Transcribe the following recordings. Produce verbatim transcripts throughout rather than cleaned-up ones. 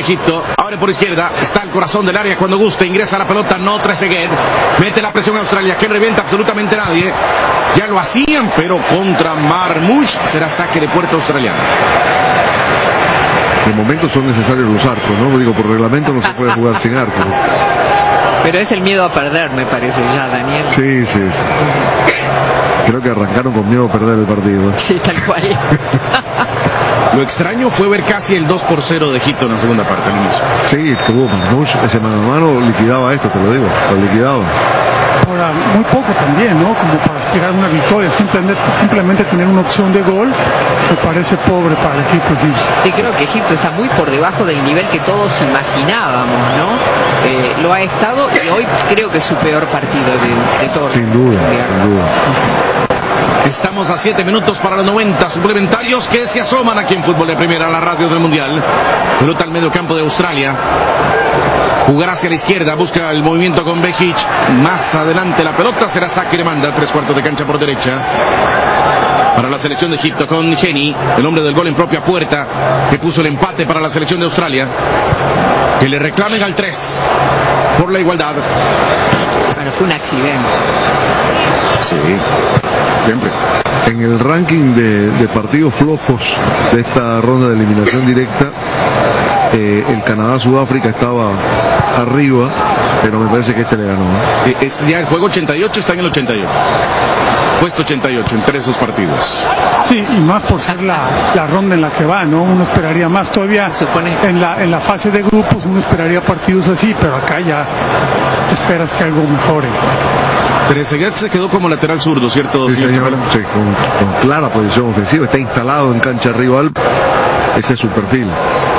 Egipto. Abre por izquierda. Está el corazón del área cuando guste. Ingresa la pelota. No Trezeguet. Mete la presión a Australia. Que revienta absolutamente nadie. Ya lo hacían, pero contra Marmoush será saque de puerta australiano. De momento son necesarios los arcos, ¿no? Digo, por reglamento no se puede jugar sin arco. Pero es el miedo a perder, me parece ya, Daniel. Sí, sí, sí. Creo que arrancaron con miedo a perder el partido. Sí, tal cual. Lo extraño fue ver casi el dos por cero de Egipto en la segunda parte al inicio. Sí, tuvo Marmoush, ese mano a mano liquidaba esto, te lo digo, lo liquidaba. Ahora, muy poco también, ¿no? Como para aspirar a una victoria, simplemente, simplemente tener una opción de gol, me parece pobre para el equipo egipcio. Y creo que Egipto está muy por debajo del nivel que todos imaginábamos, ¿no? Eh, lo ha estado y hoy creo que es su peor partido de, de todos. Sin duda, sin duda. Estamos a siete minutos para los noventa suplementarios que se asoman aquí en Fútbol de Primera, la radio del Mundial. Pelota al medio campo de Australia. Jugará hacia la izquierda, busca el movimiento con Behic. Más adelante la pelota será saque de manda, tres cuartos de cancha por derecha. Para la selección de Egipto con Geni, el hombre del gol en propia puerta, que puso el empate para la selección de Australia. Que le reclamen al tres por la igualdad. Bueno, fue un accidente. Sí, siempre. En el ranking de, de partidos flojos de esta ronda de eliminación directa, eh, el Canadá-Sudáfrica estaba arriba, pero me parece que este le ganó, ¿eh? Eh, es, ya el juego ochenta y ocho está en el ochenta y ocho. Puesto ochenta y ocho entre esos partidos. Sí, y más por ser la, la ronda en la que va, ¿no? Uno esperaría más. Todavía en la, en la fase de grupos uno esperaría partidos así, pero acá ya esperas que algo mejore. Trezeguet se quedó como lateral zurdo, ¿cierto? Sí, señor, sí, con, con clara posición ofensiva, está instalado en cancha rival, ese es su perfil.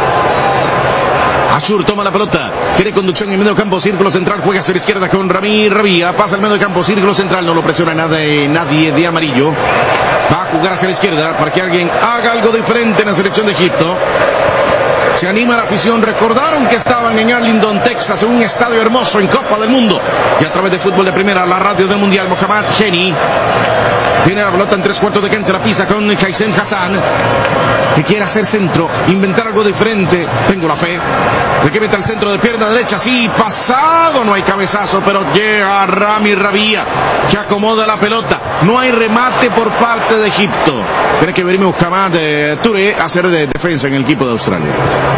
Ashur toma la pelota, quiere conducción en medio campo, círculo central, juega hacia la izquierda con Rami Rabia, pasa al medio campo, círculo central, no lo presiona nada, eh, nadie de amarillo. Va a jugar hacia la izquierda para que alguien haga algo diferente en la selección de Egipto. Se anima la afición. Recordaron que estaban en Arlington, Texas, en un estadio hermoso en Copa del Mundo. Y a través de Fútbol de Primera, la radio del Mundial, Mohamed Geni tiene la pelota en tres cuartos de cancha, la pisa con Kaisen Hassan, que quiere hacer centro, inventar algo diferente. Tengo la fe de que mete al centro de pierna derecha. Sí, pasado, no hay cabezazo, pero llega Rami Rabia, que acomoda la pelota. No hay remate por parte de Egipto. Tiene que venir Mohamed eh, Touré a hacer de defensa en el equipo de Australia.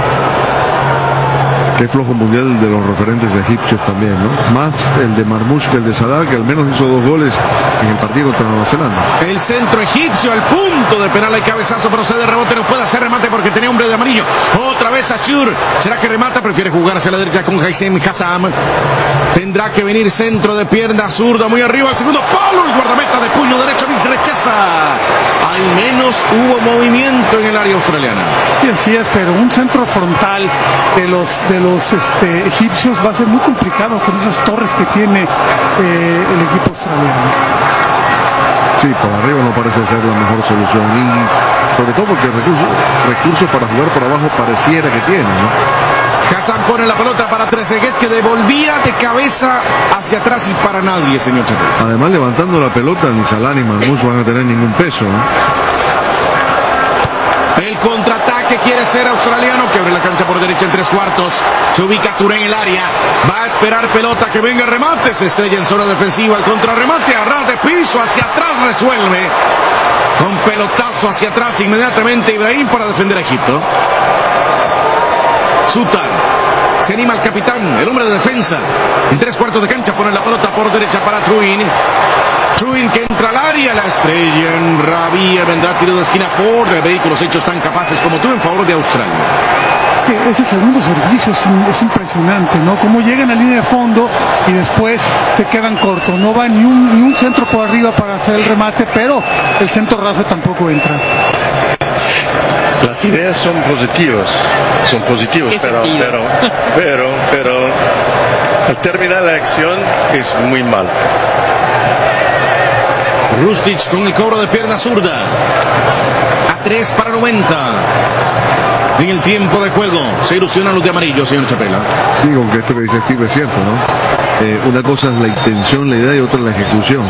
Qué flojo mundial de los referentes egipcios también, ¿no? Más el de Marmoush que el de Salah, que al menos hizo dos goles en el partido contra Nueva Zelanda. El centro egipcio al punto de penal, hay cabezazo, pero se de rebote, no puede hacer remate porque tenía hombre de amarillo. Otra vez Ashur, ¿será que remata? Prefiere jugar hacia la derecha con Haysem Hassam. Tendrá que venir centro de pierna zurda, muy arriba, al segundo palo, el guardameta de puño derecho, rechaza. Al menos hubo movimiento en el área australiana. Sí, así es, pero un centro frontal de los de los este, egipcios va a ser muy complicado con esas torres que tiene eh, el equipo australiano. Sí, por arriba no parece ser la mejor solución, y sobre todo porque recursos, recursos para jugar por abajo pareciera que tiene, ¿no? Hassan pone la pelota para Trezeguet, que devolvía de cabeza hacia atrás y para nadie, señor Chapel. Además, levantando la pelota, ni Salah ni Marmoush van a tener ningún peso, ¿no? El contraataque quiere ser australiano, que abre la cancha por derecha en tres cuartos. Se ubica Touré en el área. Va a esperar pelota, que venga el remate. Se estrella en zona defensiva. El contrarremate a ras de piso. Hacia atrás resuelve. Con pelotazo hacia atrás inmediatamente Ibrahim para defender a Egipto. Sutar. Se anima el capitán, el hombre de defensa. En tres cuartos de cancha pone la pelota por derecha para Truin. Truin que entra al área, la estrella en Rabia, vendrá tiro de esquina. Ford, de vehículos hechos tan capaces como tú en favor de Australia. Ese segundo servicio es, un, es impresionante, ¿no? Cómo llegan a línea de fondo y después se quedan cortos. No va ni un, ni un centro por arriba para hacer el remate, pero el centro raso tampoco entra. Las ideas son positivas, son positivas, pero, pero, pero, pero al terminar la acción es muy mal. Rustic con el cobro de pierna zurda. A tres para noventa. En el tiempo de juego se ilusionan los de amarillo, señor Chapela. Digo que esto que dice Steve es cierto, ¿no? Eh, una cosa es la intención, la idea, y otra la ejecución.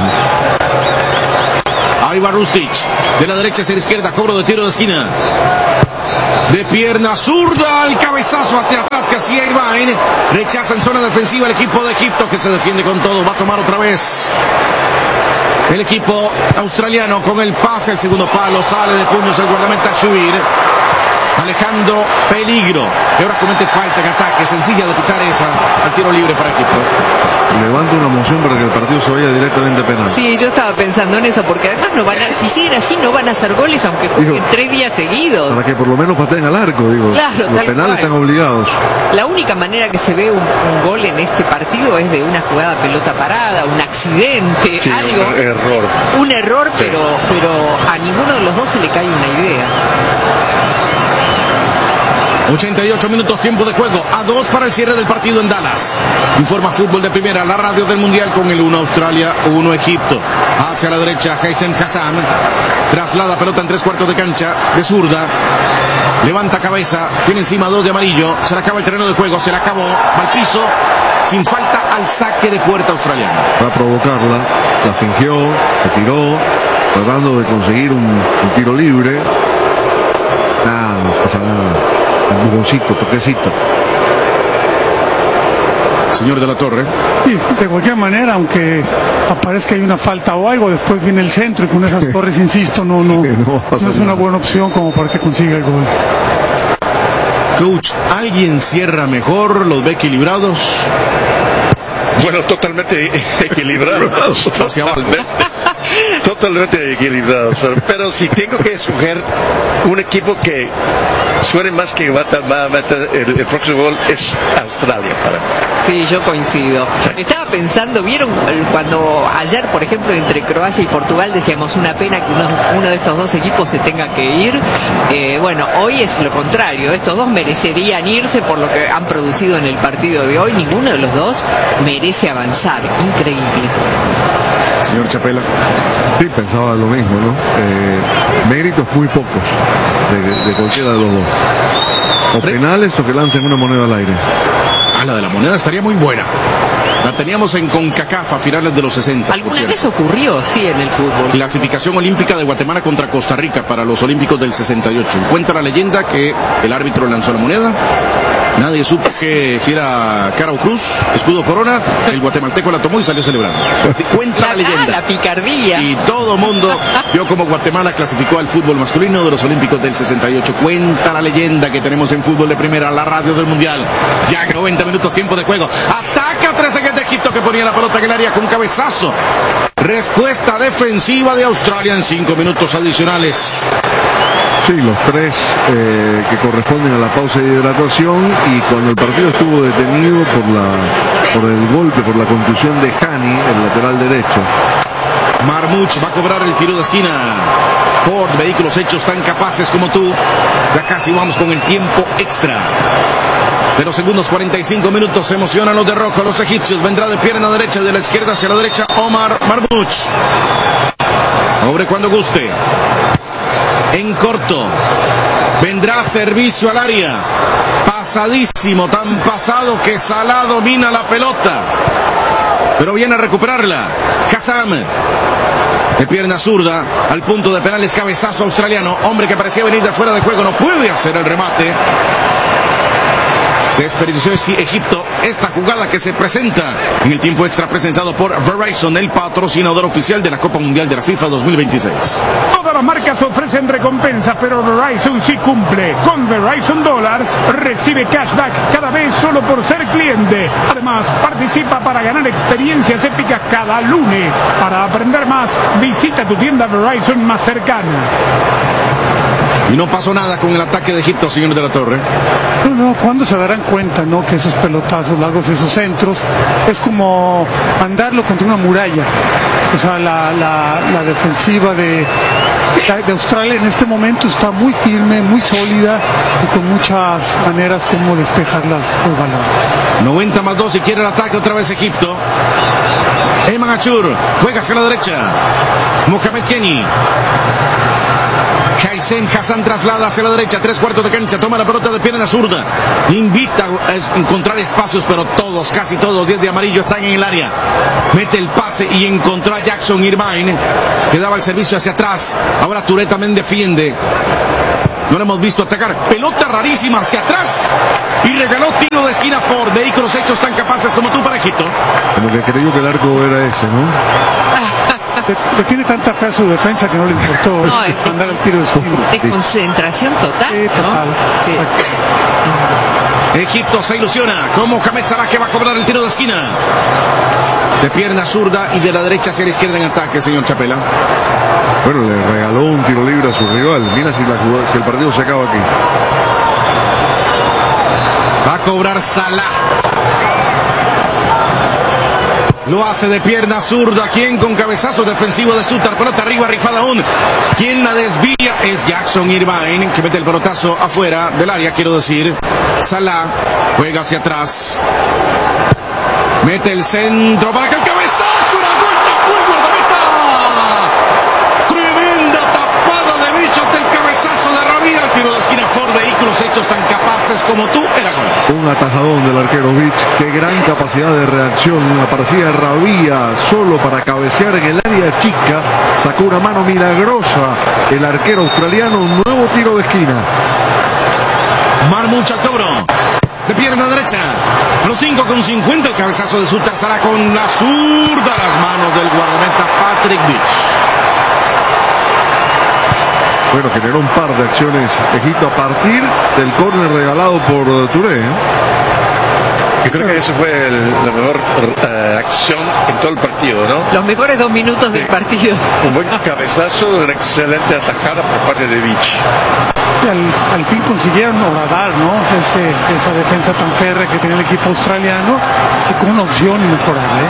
Ahí va Rustic, de la derecha hacia la izquierda, cobro de tiro de esquina. de pierna zurda, al cabezazo hacia atrás que hacía Irvine. Rechaza en zona defensiva el equipo de Egipto, que se defiende con todo. Va a tomar otra vez el equipo australiano con el pase, el segundo palo, sale de puños el guardameta Shubir, alejando peligro, que ahora comete falta en ataque, sencilla de pitar esa al tiro libre para Egipto. Levanta una moción para que el partido se vaya directamente a penal. Sí, yo estaba pensando en eso, porque además no van a, si siguen así no van a hacer goles aunque jueguen digo, tres días seguidos. Para que por lo menos pateen al arco, digo. Claro, los penales cual. Están obligados. La única manera que se ve un, un gol en este partido es de una jugada pelota parada, un accidente, sí, algo. Un error. Un error, sí. pero, pero a ninguno de los dos se le cae una idea. ochenta y ocho minutos, tiempo de juego, a dos para el cierre del partido en Dallas. Informa Fútbol de Primera, la radio del Mundial, con el uno Australia, uno Egipto. Hacia la derecha, Haysem Hassan, traslada pelota en tres cuartos de cancha, de zurda, levanta cabeza, tiene encima dos de amarillo, se le acaba el terreno de juego, se le acabó, va al piso, sin falta al saque de puerta australiano. Va a provocarla, la fingió, se tiró, tratando de conseguir un, un tiro libre. Nada, no pasa nada. Un bujoncito, toquecito. Señor de la Torre. Sí, de cualquier manera, aunque aparezca hay una falta o algo, después viene el centro y con esas torres, insisto, no, no, no, no es una buena opción como para que consiga el gol. Coach, ¿alguien cierra mejor? ¿Los ve equilibrados? Bueno, totalmente equilibrados. totalmente, totalmente equilibrados. Pero, pero si tengo que escoger un equipo que suene más que va a meter el, el próximo gol, es Australia para mí. Sí, yo coincido. Estaba pensando, ¿vieron cuando ayer, por ejemplo, entre Croacia y Portugal decíamos una pena que uno, uno de estos dos equipos se tenga que ir? Eh, bueno, hoy es lo contrario. Estos dos merecerían irse por lo que han producido en el partido de hoy. Ninguno de los dos merece avanzar. Increíble. Señor Chapela. Sí, pensaba lo mismo, ¿no? Eh, méritos muy pocos de, de cualquiera de los dos. O penales o que lancen una moneda al aire. Ah, la de la moneda estaría muy buena. La teníamos en CONCACAF a finales de los sesenta. ¿Alguna vez ocurrió, sí, en el fútbol? Clasificación olímpica de Guatemala contra Costa Rica para los Olímpicos del sesenta y ocho. Cuenta la leyenda que el árbitro lanzó la moneda. Nadie supo que si era cara o cruz, escudo corona, el guatemalteco la tomó y salió celebrando. Cuenta la, la leyenda. La picardía. Y todo mundo vio como Guatemala clasificó al fútbol masculino de los Olímpicos del sesenta y ocho. Cuenta la leyenda que tenemos en Fútbol de Primera, la radio del Mundial. Ya noventa minutos, tiempo de juego. Ataca Trezeguet de Egipto, que ponía la pelota en el área con cabezazo. Respuesta defensiva de Australia en cinco minutos adicionales. Sí, los tres eh, que corresponden a la pausa de hidratación, y cuando el partido estuvo detenido por la por el golpe, por la contusión de Hani, el lateral derecho. Marmouch va a cobrar el tiro de esquina. Ford, vehículos hechos tan capaces como tú. Ya casi vamos con el tiempo extra. De los segundos cuarenta y cinco minutos se emocionan los de rojo, los egipcios. Vendrá de pierna derecha, de la izquierda hacia la derecha, Omar Marmouch. Obre cuando guste. En corto, vendrá servicio al área, pasadísimo, tan pasado que Salah domina la pelota, pero viene a recuperarla. Hassan, de pierna zurda, al punto de penales, cabezazo australiano, hombre que parecía venir de fuera de juego, no puede hacer el remate. Desperdició Egipto esta jugada que se presenta en el tiempo extra, presentado por Verizon, el patrocinador oficial de la Copa Mundial de la FIFA dos mil veintiséis. Todas las marcas ofrecen recompensas, pero Verizon sí cumple. Con Verizon Dollars recibe cashback cada vez solo por ser cliente. Además, participa para ganar experiencias épicas cada lunes. Para aprender más, visita tu tienda Verizon más cercana. Y no pasó nada con el ataque de Egipto, señor de la Torre. No, no, ¿cuándo se darán cuenta, no, que esos pelotazos largos, esos centros, es como mandarlo contra una muralla? O sea, la, la, la defensiva de, de Australia en este momento está muy firme, muy sólida y con muchas maneras como despejar las, los balones. noventa más dos y quiere el ataque otra vez Egipto. Eman Achur juega hacia la derecha. Mohamed Kenny. Haysem Hassan traslada hacia la derecha, tres cuartos de cancha, toma la pelota de pierna zurda, invita a encontrar espacios, pero todos, casi todos, diez de amarillo están en el área. Mete el pase y encontró a Jackson Irvine, que daba el servicio hacia atrás. Ahora Touré también defiende. No lo hemos visto atacar. Pelota rarísima hacia atrás. Y regaló tiro de esquina Ford. Vehículos hechos tan capaces como tú para Egipto. Como que creyó que el arco era ese, ¿no? Le, le tiene tanta fe a su defensa que no le importó No, es- mandar el tiro de esquina. De concentración total. Sí, total. ¿no? Sí. Egipto se ilusiona con Mohamed Salah, que va a cobrar el tiro de esquina. De pierna zurda y de la derecha hacia la izquierda en ataque, señor Chapela. Bueno, le regaló un tiro libre a su rival. Mira si, la jugada- si el partido se acaba aquí. Va a cobrar Salah. Lo hace de pierna zurda. ¿Quién con cabezazo defensivo de Sutar? Pelota arriba, rifada aún. ¿Quién la desvía? Es Jackson Irvine, que mete el pelotazo afuera del área, quiero decir. Salah juega hacia atrás. Mete el centro para que el cabezazo. ¡Una vuelta! ¡Un guardameta! Tremenda tapada de bicho ante el cabezazo de Rabia. El tiro de esquina Ford. Vehículos hechos tan capaces como tú. Era gol. Un atajadón del arquero Beach. Qué gran capacidad de reacción. Aparecía Rabia solo para cabecear en el área chica. Sacó una mano milagrosa el arquero australiano. Un nuevo tiro de esquina. Marmuch al cobro. De pierna derecha. A los cinco con cincuenta el cabezazo de Sutar. Salah con la zurda. Las manos del guardameta Patrick Beach. Bueno, generó un par de acciones Egipto a partir del córner regalado por Touré, ¿eh? Yo creo que eso fue el- la mejor eh, acción en todo el partido, ¿no? Los mejores dos minutos del partido. Un buen cabezazo, una excelente atacada por parte de Beach. Y al, al fin consiguieron horadar, ¿no? Ese, esa defensa tan férrea que tenía el equipo australiano y con una opción inmejorable.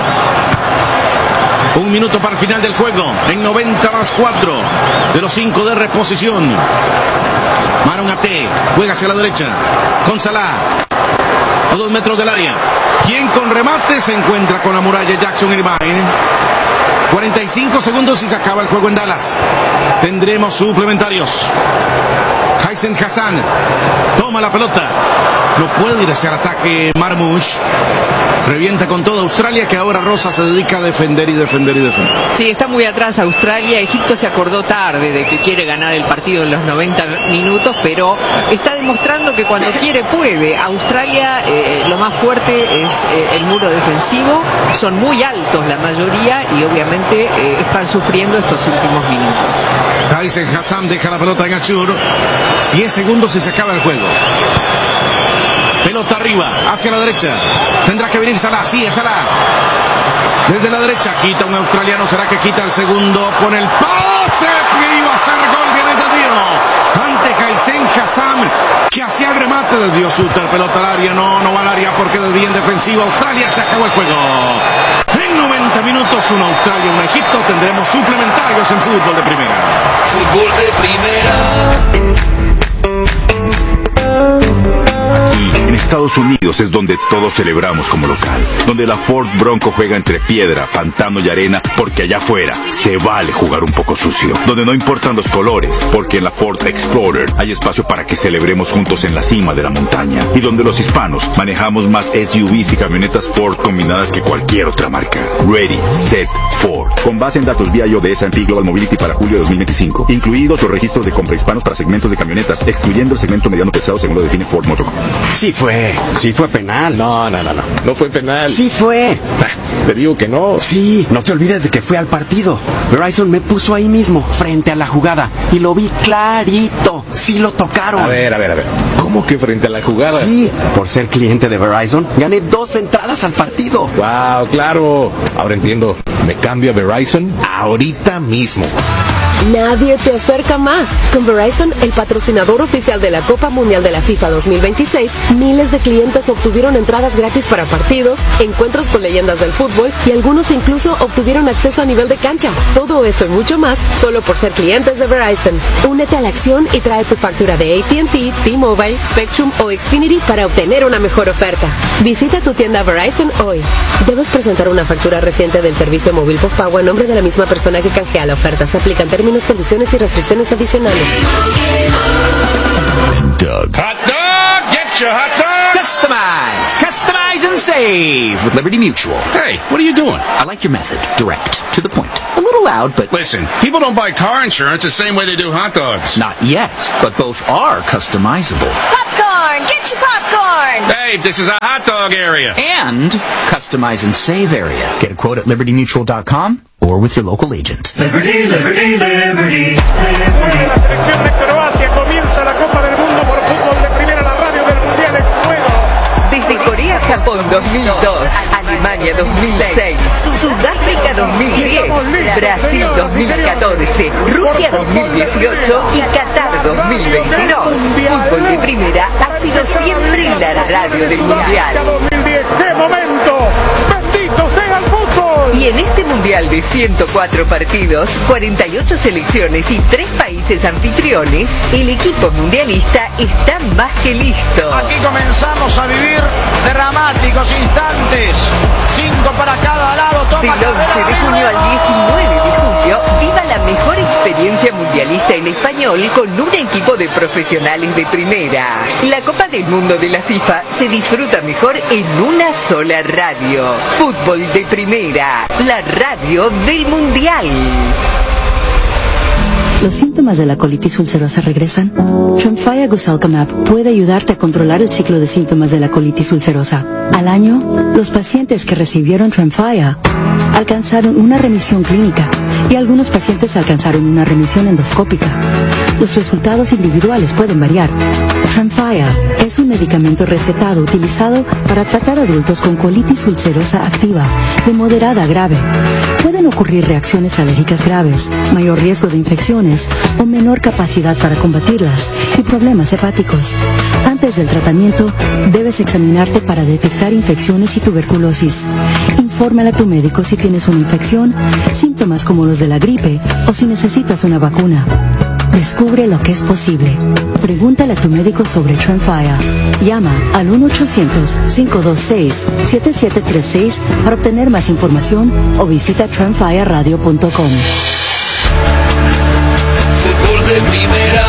Un minuto para el final del juego. En noventa más cuatro de los cinco de reposición. Maron Ate juega hacia la derecha con Salah a dos metros del área. Quien con remate se encuentra con la muralla Jackson Irvine. cuarenta y cinco segundos y se acaba el juego en Dallas. Tendremos suplementarios. Haisen Hassan toma la pelota. No puede ir hacia el ataque Marmuch. Revienta con toda Australia, que ahora Rosa se dedica a defender y defender y defender. Sí, está muy atrás Australia. Egipto se acordó tarde de que quiere ganar el partido en los noventa minutos, pero está demostrando que cuando quiere puede. Australia, eh, lo más fuerte es eh, el muro defensivo. Son muy altos la mayoría y obviamente eh, están sufriendo estos últimos minutos. Haisen Hassan deja la pelota en Achur. diez segundos y se acaba el juego. Pelota arriba, hacia la derecha. Tendrá que venir Salah, sí, es Salah. Desde la derecha, quita un australiano. ¿Será que quita el segundo? Pone el pase. Que iba a ser gol, viene el desvío. Ante Haisen Hassan, que hacía el remate, desvió Suter. Pelota al área, no, no va al área porque desvía en defensiva. Australia, se acabó el juego. En noventa minutos, un Australia, un Egipto. Tendremos suplementarios en fútbol de primera. Fútbol de primera. Aquí, en Estados Unidos, es donde todos celebramos como local, donde la Ford Bronco juega entre piedra, pantano y arena, porque allá afuera se vale jugar un poco sucio, donde no importan los colores, porque en la Ford Explorer hay espacio para que celebremos juntos en la cima de la montaña, y donde los hispanos manejamos más S U Vs y camionetas Ford combinadas que cualquier otra marca. Ready, Set, Ford. Con base en datos vía I O de S and P Global Mobility para julio de dos mil veinticinco, incluidos los registros de compra hispanos para segmentos de camionetas, excluyendo el segmento mediano pesado según lo define Ford Motor Company. Sí fue, sí fue penal. No, no, no, no, no fue penal. Sí fue. Ah, te digo que no. Sí, no te olvides de que fui al partido. Verizon me puso ahí mismo, frente a la jugada, y lo vi clarito. Sí lo tocaron. A ver, a ver, a ver. ¿Cómo que frente a la jugada? Sí, por ser cliente de Verizon, gané dos entradas al partido. Wow, claro. Ahora entiendo. Me cambio a Verizon ahorita mismo. Nadie te acerca más. Con Verizon, el patrocinador oficial de la Copa Mundial de la FIFA dos mil veintiséis, miles de clientes obtuvieron entradas gratis para partidos, encuentros con leyendas del fútbol y algunos incluso obtuvieron acceso a nivel de cancha. Todo eso y mucho más solo por ser clientes de Verizon. Únete a la acción y trae tu factura de A T and T, T-Mobile, Spectrum o Xfinity para obtener una mejor oferta. Visita tu tienda Verizon hoy. Debes presentar una factura reciente del servicio móvil postpago a nombre de la misma persona que canjea la oferta. Se aplican términos, condiciones y restricciones adicionales. Hot dog, get your hot dog. Customize, customize and save. Dave with Liberty Mutual. Hey, what are you doing? I like your method. Direct. To the point. A little loud, but... Listen, people don't buy car insurance the same way they do hot dogs. Not yet, but both are customizable. Popcorn! Get your popcorn! Dave, this is a hot dog area. And customize and save area. Get a quote at liberty mutual dot com or with your local agent. Liberty, Liberty, Liberty, Liberty. La selección de Croacia comienza la Copa del Mundo por fútbol de primera, la radio del Mundial en juego. Desde Corea-Japón dos mil dos, Alemania dos mil seis, Sudáfrica dos mil diez, Brasil dos mil catorce, Rusia dos mil dieciocho y Qatar dos mil veintidós. Fútbol de primera ha sido siempre la radio del Mundial. ¡Qué momento! ¡Bendito sea el fútbol! Y en este Mundial de ciento cuatro partidos, cuarenta y ocho selecciones y tres países anfitriones, el equipo mundialista está más que listo. Aquí comenzamos a vivir dramáticos instantes. Cinco para cada lado. Toma Del once de junio al diecinueve de julio, viva la mejor experiencia mundialista en español con un equipo de profesionales de primera. La Copa del Mundo de la FIFA se disfruta mejor en una sola radio. Fútbol de primera, la radio del Mundial. ¿Los síntomas de la colitis ulcerosa regresan? Tremfya Gosalcamab puede ayudarte a controlar el ciclo de síntomas de la colitis ulcerosa. Al año, los pacientes que recibieron Tremfya alcanzaron una remisión clínica y algunos pacientes alcanzaron una remisión endoscópica. Los resultados individuales pueden variar. Tremfya es un medicamento recetado utilizado para tratar adultos con colitis ulcerosa activa de moderada a grave. Pueden ocurrir reacciones alérgicas graves, mayor riesgo de infecciones o menor capacidad para combatirlas y problemas hepáticos. Antes del tratamiento, debes examinarte para detectar infecciones y tuberculosis. Infórmale a tu médico si tienes una infección, síntomas como los de la gripe o si necesitas una vacuna. Descubre lo que es posible. Pregúntale a tu médico sobre Tremfya. Llama al uno ochocientos, cinco dos seis, siete siete tres seis para obtener más información o visita tremfya radio punto com. Fútbol de primera.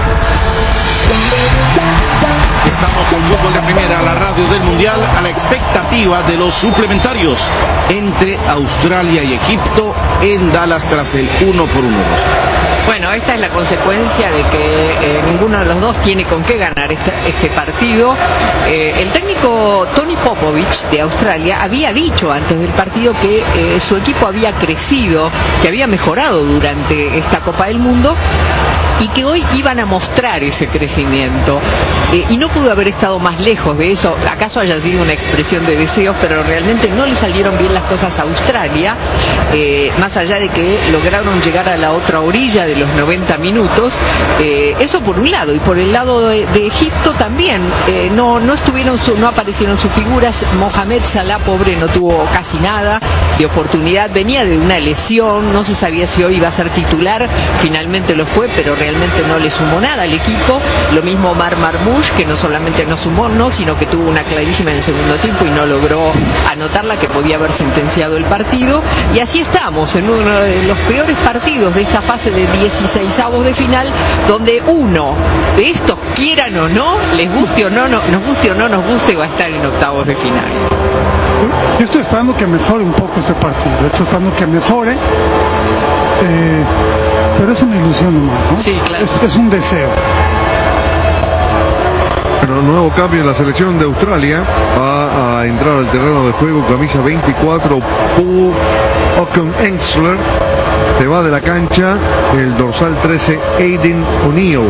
Estamos en Fútbol de Primera, la radio del Mundial, a la expectativa de los suplementarios entre Australia y Egipto en Dallas tras el uno por uno. Bueno, esta es la consecuencia de que eh, ninguno de los dos tiene con qué ganar este, este partido. Eh, el técnico Tony Popovich de Australia había dicho antes del partido que eh, su equipo había crecido, que había mejorado durante esta Copa del Mundo y que hoy iban a mostrar ese crecimiento. Eh, y no pudo haber estado más lejos de eso. Acaso haya sido una expresión de deseos, pero realmente no le salieron bien las cosas a Australia, eh, más allá de que lograron llegar a la otra orilla de los noventa minutos. Eh, eso por un lado, y por el lado de, de Egipto también, eh, no, no estuvieron su, no aparecieron sus figuras. Mohamed Salah, pobre, no tuvo casi nada de oportunidad, venía de una lesión, no se sabía si hoy iba a ser titular, finalmente lo fue, pero realmente no le sumó nada al equipo. Lo mismo Omar Marmoush, que no solamente no sumó, no, sino que tuvo una clarísima en el segundo tiempo y no logró anotarla, que podía haber sentenciado el partido. Y así estamos, en uno de los peores partidos de esta fase de dieciseisavos de final, donde uno de estos, quieran o no, les guste o no, no nos guste o no nos guste, va a estar en octavos de final. Yo estoy esperando que mejore un poco este partido, estoy esperando que mejore, eh, pero es una ilusión nomás, ¿no? Sí, claro. Es, es un deseo. Bueno, nuevo cambio en la selección de Australia. Va a entrar al terreno de juego camisa veinticuatro, Paul Okunexler. Se va de la cancha el dorsal trece, Aiden O'Neill.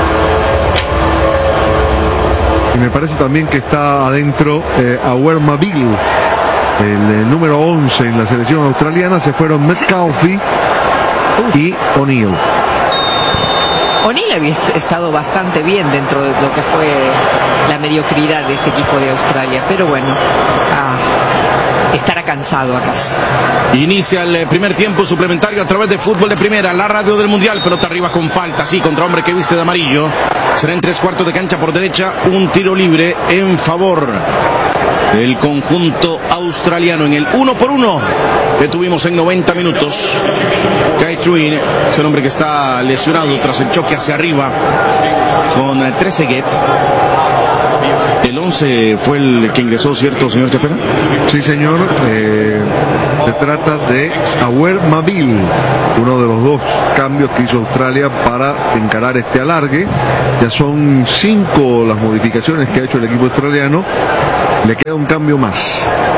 Y me parece también que está adentro eh, Awer Mabil, el, el número once en la selección australiana. Se fueron McCarthy y O'Neill. O'Neill había estado bastante bien dentro de lo que fue la mediocridad de este equipo de Australia, pero bueno, ah, estará cansado acaso. Inicia el primer tiempo suplementario a través de Fútbol de Primera, la radio del Mundial. Pelota arriba con falta, sí, contra hombre que viste de amarillo. Será en tres cuartos de cancha por derecha, un tiro libre en favor del conjunto australiano en el uno por uno que tuvimos en noventa minutos. Kai Truin es el hombre que está lesionado tras el choque hacia arriba con Trezeguet. El once fue el que ingresó, ¿cierto, señor Chapela? Sí, señor. Eh, se trata de Awer Mabil, uno de los dos cambios que hizo Australia para encarar este alargue. Ya son cinco las modificaciones que ha hecho el equipo australiano. Le queda un cambio más.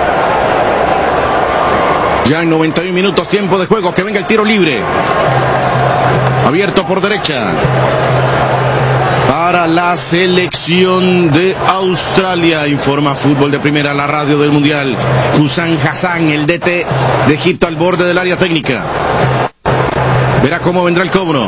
Ya en noventa y un minutos, tiempo de juego, que venga el tiro libre. Abierto por derecha. Para la selección de Australia, informa Fútbol de Primera, la radio del Mundial. Husam Hassan, el D T de Egipto, al borde del área técnica. Verá cómo vendrá el cobro.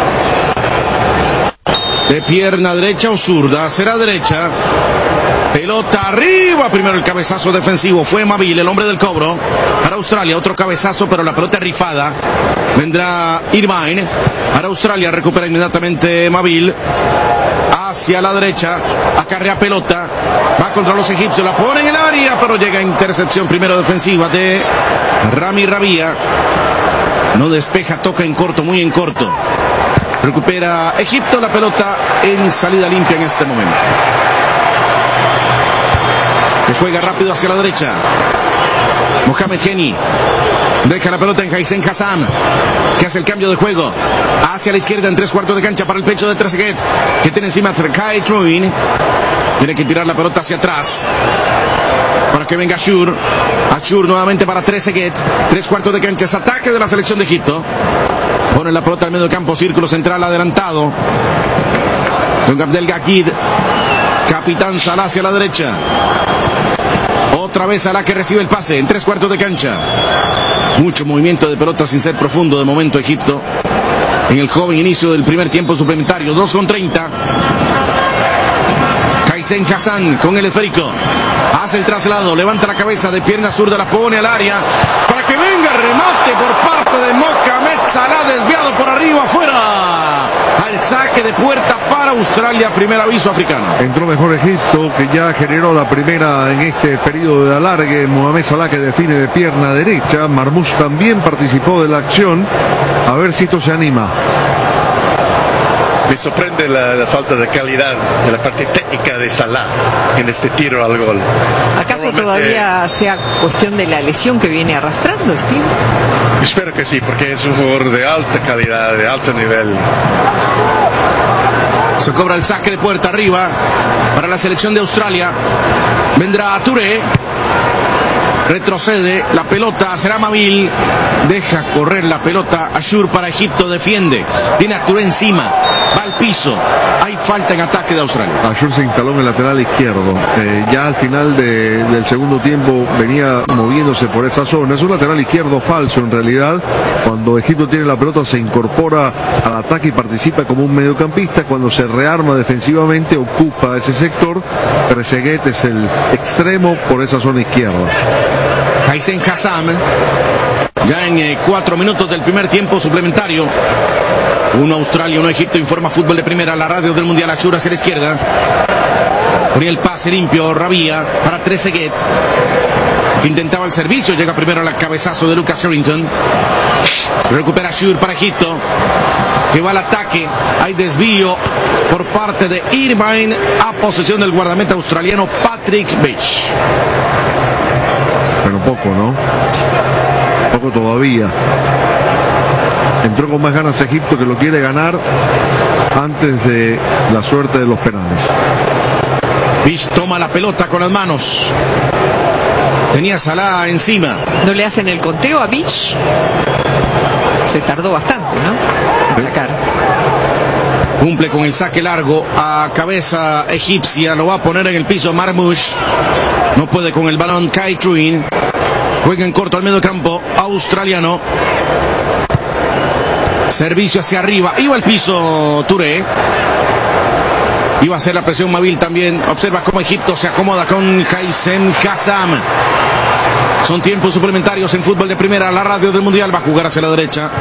De pierna derecha o zurda, será derecha. Pelota arriba, primero el cabezazo defensivo, fue Mabil, el hombre del cobro. Para Australia, otro cabezazo, pero la pelota rifada. Vendrá Irvine. Para Australia, recupera inmediatamente Mabil. Hacia la derecha, acarrea pelota. Va contra los egipcios, la pone en el área, pero llega a intercepción primero defensiva de Rami Rabia. No despeja, toca en corto, muy en corto. Recupera Egipto la pelota en salida limpia en este momento. Que juega rápido hacia la derecha. Mohamed Heni deja la pelota en Husam Hassan, que hace el cambio de juego hacia la izquierda en tres cuartos de cancha para el pecho de Trezeguet, que tiene encima Kai Truin. Tiene que tirar la pelota hacia atrás para que venga Ashur. Ashur nuevamente para Trezeguet, tres cuartos de cancha, es ataque de la selección de Egipto. Pone la pelota al medio campo, círculo central adelantado con Abdel Gakid. Capitán Salah hacia la derecha. Otra vez Salah que recibe el pase en tres cuartos de cancha. Mucho movimiento de pelota sin ser profundo de momento Egipto en el joven inicio del primer tiempo suplementario. dos con treinta. Husam Hassan con el esférico. Hace el traslado, levanta la cabeza de pierna zurda, la pone al área para que venga el remate por parte de Mohamed Salah, desviado por arriba, afuera. Al saque de puerta para Australia, primer aviso africano. Entró mejor Egipto, que ya generó la primera en este periodo de alargue. Mohamed Salah, que define de pierna derecha. Marmoush también participó de la acción. A ver si esto se anima. Me sorprende la, la falta de calidad de la parte técnica de Salah en este tiro al gol. ¿Acaso Normalmente, todavía sea cuestión de la lesión que viene arrastrando, Steve? Espero que sí, porque es un jugador de alta calidad, de alto nivel. Se cobra el saque de puerta arriba para la selección de Australia. Vendrá Touré. Retrocede, la pelota será Mabil. Deja correr la pelota. Ashur para Egipto, defiende. Tiene a Touré encima. Va al piso. Hay falta en ataque de Australia. Ashur se instaló en el lateral izquierdo. Eh, ya al final de, del segundo tiempo venía moviéndose por esa zona. Es un lateral izquierdo falso en realidad. Cuando Egipto tiene la pelota se incorpora al ataque y participa como un mediocampista. Cuando se rearma defensivamente ocupa ese sector. Trezeguet es el extremo por esa zona izquierda. Husam Hassan, ya en eh, cuatro minutos del primer tiempo suplementario. Uno Australia, uno Egipto, informa Fútbol de Primera, la radio del Mundial. Ashur hacia la izquierda. Ponía el pase limpio, Rabia para Trezeguet, que intentaba el servicio. Llega primero al cabezazo de Lucas Harrington. Recupera Ashur para Egipto, que va al ataque. Hay desvío por parte de Irvine a posesión del guardameta australiano Patrick Beach. Pero poco, ¿no? Poco todavía. Entró con más ganas Egipto, que lo quiere ganar antes de la suerte de los penales. Beach toma la pelota con las manos. Tenía Salah encima. ¿No le hacen el conteo a Beach? Se tardó bastante, ¿no? En sacar. Cumple con el saque largo a cabeza egipcia. Lo va a poner en el piso Marmoush. No puede con el balón Kai Truin. Juega en corto al medio campo australiano. Servicio hacia arriba. Iba al piso Touré. Iba a hacer la presión Mabil también. Observa cómo Egipto se acomoda con Husam Hassan. Son tiempos suplementarios en Fútbol de Primera, la radio del Mundial. Va a jugar hacia la derecha.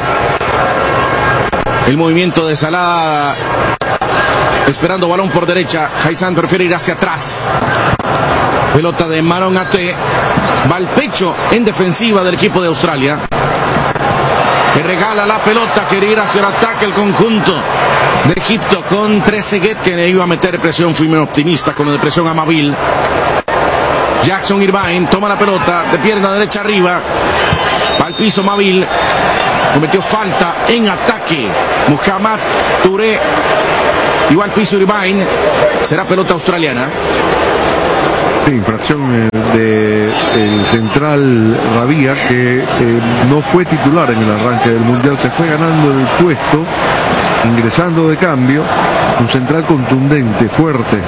El movimiento de Salah, esperando balón por derecha. Husam prefiere ir hacia atrás. Pelota de Maron Ate. Va al pecho en defensiva del equipo de Australia. que regala la pelota, quiere ir hacia el ataque el conjunto de Egipto con Trezeguet, que le iba a meter presión. Fui muy optimista con la presión a Mabil. Jackson Irvine toma la pelota de pierna derecha arriba, va al piso Mabil, cometió falta en ataque Muhammad Touré, y va al piso Irvine, será pelota australiana. Sí, infracción eh, del central Rabia, que eh, no fue titular en el arranque del Mundial, se fue ganando el puesto, ingresando de cambio, un central contundente, fuerte.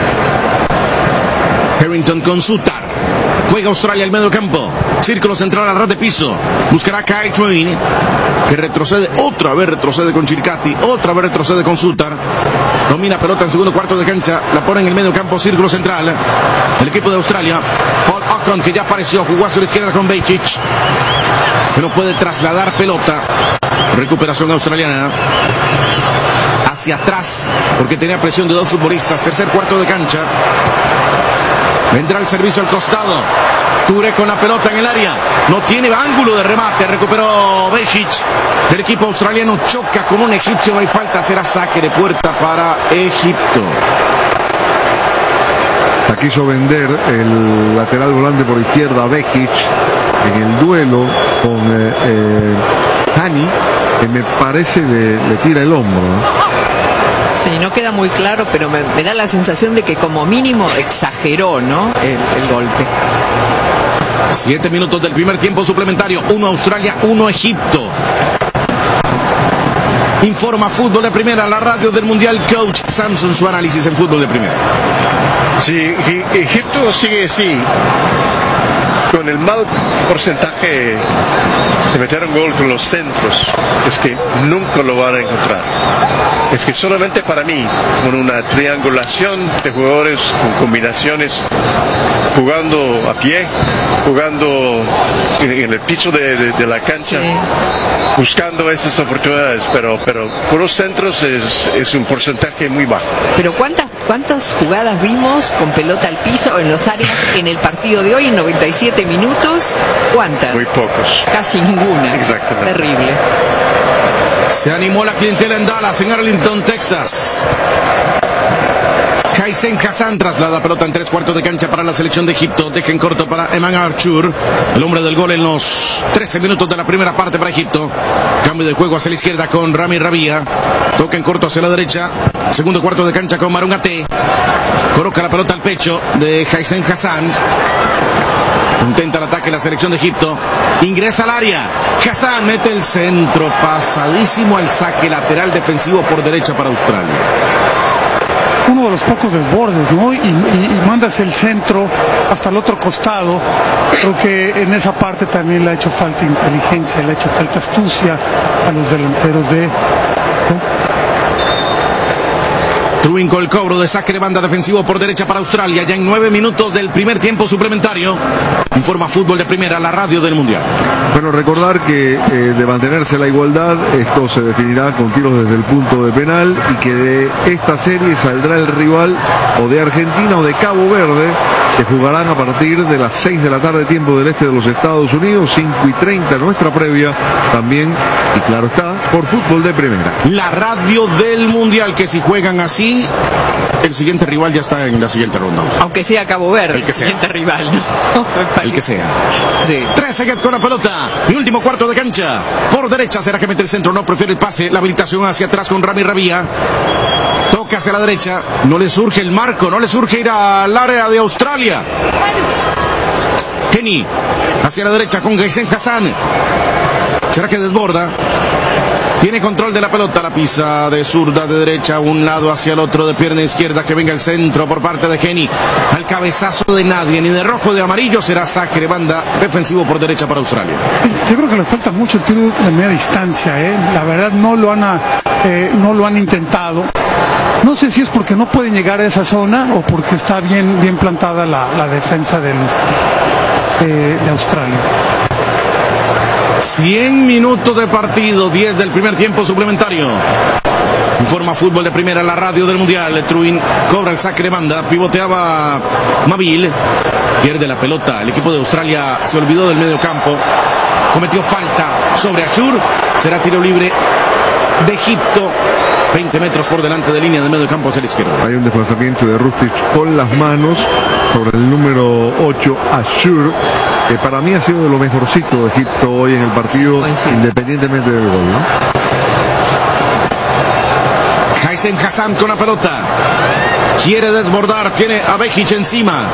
Harrington con Sutar, juega Australia al medio campo, círculo central a ras de piso, buscará a Kai Train, que retrocede, otra vez retrocede con Chircati, otra vez retrocede con Sutar, domina pelota en segundo cuarto de cancha, la pone en el medio campo, círculo central, el equipo de Australia. Paul Ocon, que ya apareció, jugó hacia la izquierda con Bejic, que no puede trasladar pelota, recuperación australiana, hacia atrás, porque tenía presión de dos futbolistas, tercer cuarto de cancha. Vendrá el servicio al costado. Touré con la pelota en el área. No tiene ángulo de remate. Recuperó Bejic del equipo australiano. Choca con un egipcio. No hay falta. Será saque de puerta para Egipto. Quiso vender el lateral volante por izquierda Bejic en el duelo con eh, eh, Hani, que me parece le, le tira el hombro, ¿no? Sí, no queda muy claro, pero me, me da la sensación de que como mínimo exageró, ¿no? El, el golpe. Siete minutos del primer tiempo suplementario. Uno Australia, uno Egipto. Informa Fútbol de Primera, la radio del Mundial. Coach Samson, su análisis en Fútbol de Primera. Sí, Egipto sigue así, con el mal porcentaje de meter un gol con los centros. Es que nunca lo van a encontrar. Es que solamente para mí, con una triangulación de jugadores, con combinaciones, jugando a pie, jugando en, en el piso de, de, de la cancha, sí, buscando esas oportunidades, pero pero por los centros es, es un porcentaje muy bajo. Pero ¿cuántas, cuántas jugadas vimos con pelota al piso en los áreas en el partido de hoy, en noventa y siete minutos? ¿Cuántas? Muy pocos. Casi ninguna. Exactamente. Terrible. Se animó la clientela en Dallas, en Arlington, Texas. Haizen Hassan traslada pelota en tres cuartos de cancha para la selección de Egipto. Deja en corto para Eman Arthur, el hombre del gol en los trece minutos de la primera parte para Egipto. Cambio de juego hacia la izquierda con Rami Rabia. Toca en corto hacia la derecha. Segundo cuarto de cancha con Marun Ate. Coloca la pelota al pecho de Haizen Hassan. Intenta el ataque la selección de Egipto. Ingresa al área. Hassan mete el centro pasadísimo al saque lateral defensivo por derecha para Australia. Uno de los pocos desbordes, ¿no? Y, y, y mandas el centro hasta el otro costado. Creo que en esa parte también le ha hecho falta inteligencia, le ha hecho falta astucia a los delanteros de... ¿no? Truin con el cobro de saque de banda defensivo por derecha para Australia, ya en nueve minutos del primer tiempo suplementario. Informa Fútbol de Primera, la radio del Mundial. Bueno, recordar que eh, de mantenerse la igualdad, esto se definirá con tiros desde el punto de penal, y que de esta serie saldrá el rival o de Argentina o de Cabo Verde, que jugarán a partir de las seis de la tarde, tiempo del este de los Estados Unidos, cinco y treinta nuestra previa, también, y claro está, por Fútbol de Primera. La radio del Mundial, que si juegan así, el siguiente rival ya está en la siguiente ronda. Aunque sea Cabo Verde, el que sea. El siguiente rival, ¿no? El que sea. Sí. Trezeguet con la pelota. Y último cuarto de cancha. Por derecha, será que mete el centro, no prefiere el pase. La habilitación hacia atrás con Rami Rabia. Toca hacia la derecha. No le surge el marco, no le surge ir al área de Australia. Kenny hacia la derecha con Haizen Hassan. Será que desborda. Tiene control de la pelota, la pisa de zurda, de derecha, un lado hacia el otro, de pierna izquierda, que venga el centro por parte de Kenny. Al cabezazo de nadie, ni de rojo ni de amarillo, será saque de banda defensivo por derecha para Australia. Yo creo que le falta mucho el tiro de media distancia, ¿eh? La verdad no lo han, eh, no lo han intentado. No sé si es porque no pueden llegar a esa zona o porque está bien, bien plantada la, la defensa de, los, eh, de Australia. cien minutos de partido, diez del primer tiempo suplementario. Informa Fútbol de Primera, la radio del Mundial. Truin cobra el saque de banda, pivoteaba Mabil, pierde la pelota. El equipo de Australia se olvidó del medio campo. cometió falta sobre Ashur. Será tiro libre de Egipto. veinte metros por delante de línea de medio campo hacia la izquierda. Hay un desplazamiento de Rustic con las manos sobre el número ocho, Ashur, que para mí ha sido de lo mejorcito de Egipto hoy en el partido, sí, sí. independientemente del gol, ¿no? Haysem Hassan con la pelota. Quiere desbordar, tiene a Behic encima.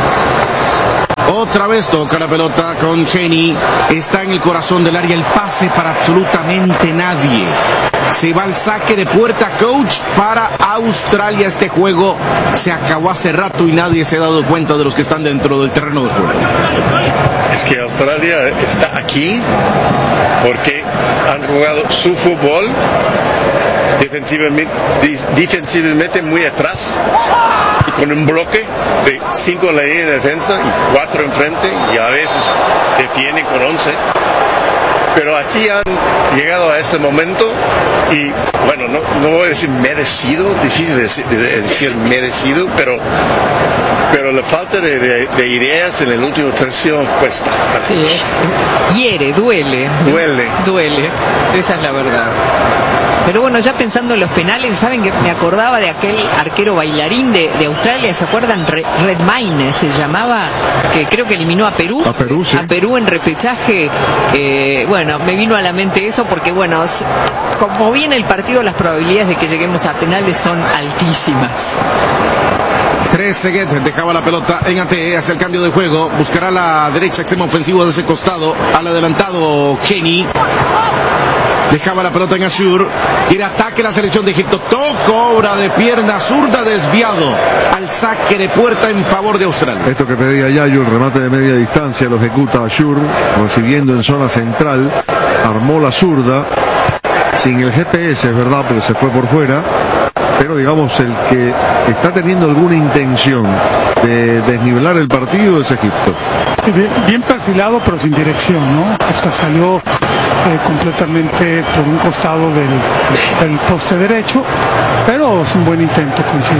Otra vez toca la pelota con Kenny. Está en el corazón del área, el pase para absolutamente nadie. Se va al saque de puerta, coach, para Australia. Este juego se acabó hace rato y nadie se ha dado cuenta de los que están dentro del terreno de juego. Es que Australia está aquí porque han jugado su fútbol defensivamente, defensivamente muy atrás, y con un bloque de cinco en la línea de defensa y cuatro enfrente, y a veces defienden con once. Pero así han llegado a este momento y, bueno, no, no voy a decir merecido, difícil de decir, de decir merecido, pero pero la falta de, de, de ideas en el último tercio cuesta. Sí, es, hiere, duele. Duele. Duele, esa es la verdad. Pero bueno, ya pensando en los penales, ¿saben que me acordaba de aquel arquero bailarín de, de Australia? ¿Se acuerdan? Red, Red Mine se llamaba, que creo que eliminó a Perú. A Perú, sí. A Perú en repechaje. Eh, bueno, me vino a la mente eso porque, bueno, como viene el partido, las probabilidades de que lleguemos a penales son altísimas. Trezeguet dejaba la pelota en A T E, hace el cambio de juego, buscará la derecha extremo ofensivo de ese costado, al adelantado Kenny. Dejaba la pelota en Ashur. Y el ataque la selección de Egipto. Toco, obra de pierna zurda, desviado al saque de puerta en favor de Australia. Esto que pedía Yayo, el remate de media distancia, lo ejecuta Ashur, recibiendo en zona central. Armó la zurda, sin el G P S, es verdad, pero se fue por fuera. Pero digamos, el que está teniendo alguna intención de desnivelar el partido es Egipto. Bien, bien perfilado, pero sin dirección, ¿no? O sea, salió eh, completamente por un costado del, del poste derecho, pero es un buen intento, coincido.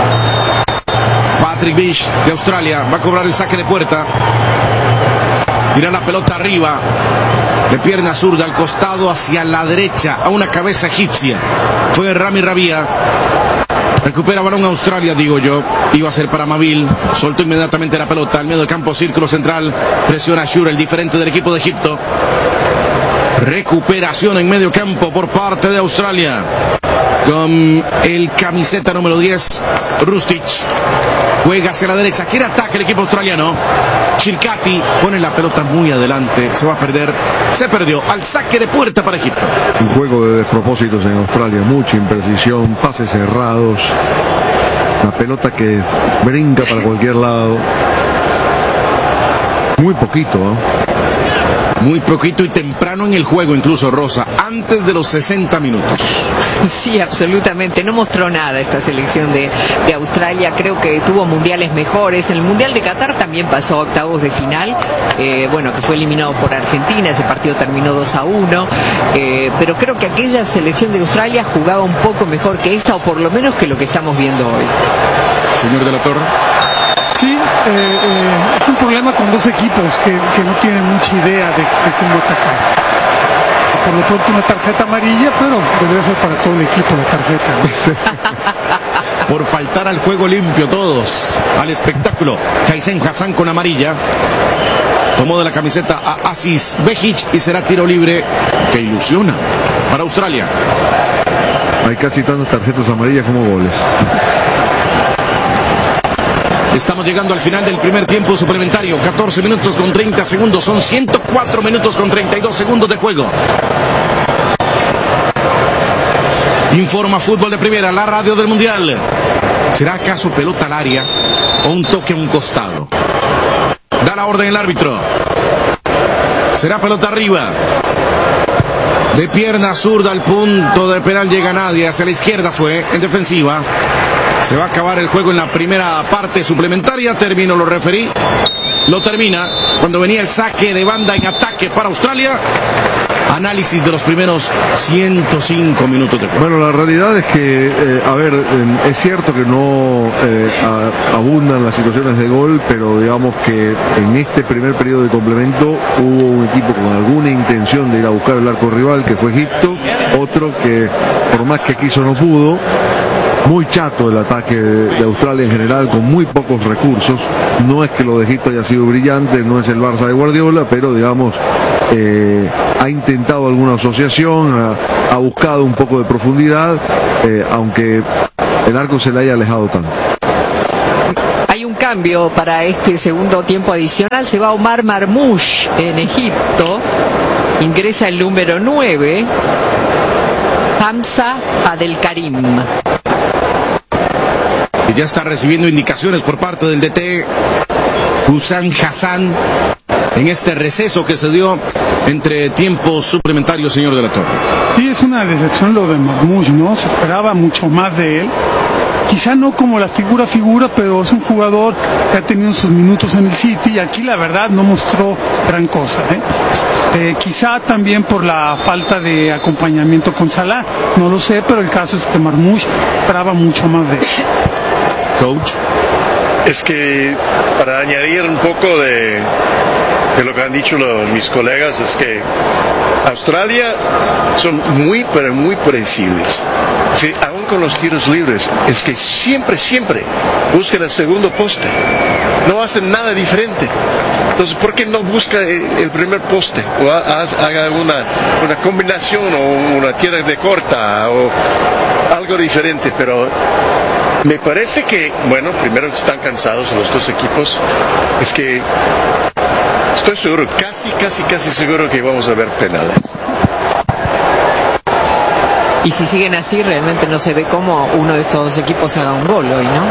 Patrick Bish de Australia va a cobrar el saque de puerta. Tira la pelota arriba, de pierna zurda al costado hacia la derecha, a una cabeza egipcia. Fue Rami Rabia. Recupera balón Australia, digo yo. Iba a ser para Mabil. Soltó inmediatamente la pelota al medio del campo, círculo central. Presiona Ashur, el diferente del equipo de Egipto. Recuperación en medio campo por parte de Australia. Con el camiseta número diez, Rustic. Juega hacia la derecha. Quiere ataque el equipo australiano. Chilcati pone la pelota muy adelante. Se va a perder. Se perdió. Al saque de puerta para Egipto. Un juego de despropósitos en Australia. Mucha imprecisión. Pases cerrados. La pelota que brinca para cualquier lado. Muy poquito, ¿no? Muy poquito y temprano en el juego, incluso, Rosa, antes de los sesenta minutos. Sí, absolutamente. No mostró nada esta selección de, de Australia. Creo que tuvo mundiales mejores. En el Mundial de Qatar también pasó a octavos de final. Eh, bueno, que fue eliminado por Argentina. Ese partido terminó dos a uno. Eh, pero creo que aquella selección de Australia jugaba un poco mejor que esta, o por lo menos que lo que estamos viendo hoy. Señor de la Torre. Sí, eh, eh, es un problema con dos equipos que, que no tienen mucha idea de, de cómo atacar. Por lo pronto una tarjeta amarilla, pero debería ser para todo el equipo la tarjeta, ¿no? Por faltar al juego limpio todos, al espectáculo. Haysem Hassan con amarilla. Tomó de la camiseta a Aziz Behic y será tiro libre que ilusiona para Australia. Hay casi tantas tarjetas amarillas como goles. Estamos llegando al final del primer tiempo suplementario. catorce minutos con treinta segundos. Son ciento cuatro minutos con treinta y dos segundos de juego. Informa Fútbol de Primera, la radio del Mundial. ¿Será acaso pelota al área o un toque a un costado? Da la orden el árbitro. Será pelota arriba. De pierna zurda al punto de penal llega nadie. Hacia la izquierda fue, en defensiva. Se va a acabar el juego en la primera parte suplementaria. Termino, lo referí. lo termina cuando venía el saque de banda en ataque para Australia. Análisis de los primeros ciento cinco minutos de juego. Bueno, la realidad es que, eh, a ver, eh, es cierto que no eh, a, abundan las situaciones de gol, pero digamos que en este primer periodo de complemento hubo un equipo con alguna intención de ir a buscar el arco rival, que fue Egipto, otro que por más que quiso no pudo. Muy chato el ataque de, de Australia en general, con muy pocos recursos. No es que lo de Egipto haya sido brillante, no es el Barça de Guardiola, pero digamos, eh, ha intentado alguna asociación, ha, ha buscado un poco de profundidad, eh, aunque el arco se le haya alejado tanto. Hay un cambio para este segundo tiempo adicional, se va Omar Marmoush en Egipto, ingresa el número nueve, Hamza Abdelkarim. Y ya está recibiendo indicaciones por parte del D T Hussein Hassan en este receso que se dio entre tiempos suplementarios, señor de la Torre. Sí, es una decepción lo de Marmoush, ¿no? Se esperaba mucho más de él. Quizá no como la figura figura, pero es un jugador que ha tenido sus minutos en el City y aquí la verdad no mostró gran cosa, ¿eh? Eh, quizá también por la falta de acompañamiento con Salah, no lo sé, pero el caso es que Marmoush esperaba mucho más de él. Coach. Es que para añadir un poco de, de lo que han dicho los, mis colegas, es que Australia son muy, pero muy predecibles. Sí, aún con los tiros libres, es que siempre, siempre buscan el segundo poste. No hacen nada diferente. Entonces, ¿por qué no busca el primer poste? O haga una, una combinación o una tierra de corta o algo diferente. Pero me parece que, bueno, primero están cansados los dos equipos. Es que estoy seguro, casi, casi, casi seguro que vamos a ver penales. Y si siguen así, realmente no se ve cómo uno de estos dos equipos haga un gol hoy, ¿no?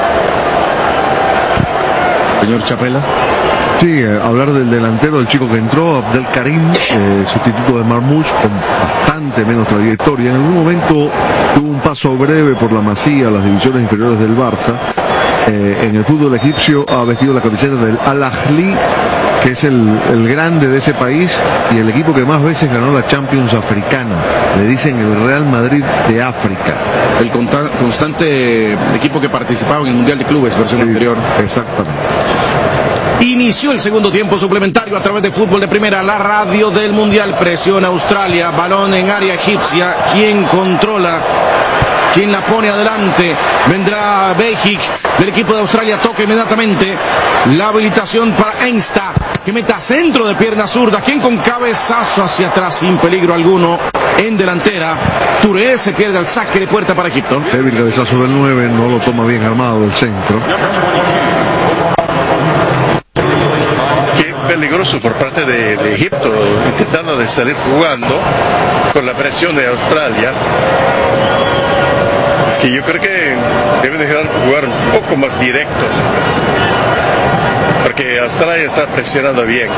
Señor Chapela. Sí, eh, hablar del delantero, del chico que entró, Abdelkarim, eh, sustituto de Marmoush, con bastante menos trayectoria. En algún momento tuvo un paso breve por la Masía, las divisiones inferiores del Barça. Eh, en el fútbol egipcio ha vestido la camiseta del Al-Ahly, que es el, el grande de ese país y el equipo que más veces ganó la Champions africana. Le dicen el Real Madrid de África. El constante equipo que participaba en el Mundial de Clubes, versión sí, anterior. Exactamente. Inició el segundo tiempo suplementario a través de Fútbol de Primera, la radio del Mundial. Presiona Australia, balón en área egipcia. ¿Quién controla? ¿Quién la pone adelante? Vendrá Bejic del equipo de Australia, toca inmediatamente. La habilitación para Einsta, que meta centro de pierna zurda. ¿Quién con cabezazo hacia atrás sin peligro alguno? En delantera, Touré se pierde el saque de puerta para Egipto. Débil cabezazo del nueve, no lo toma bien armado el centro. Peligroso por parte de, de Egipto, intentando de salir jugando con la presión de Australia. Es que yo creo que deben dejar jugar un poco más directo, porque Australia está presionando bien.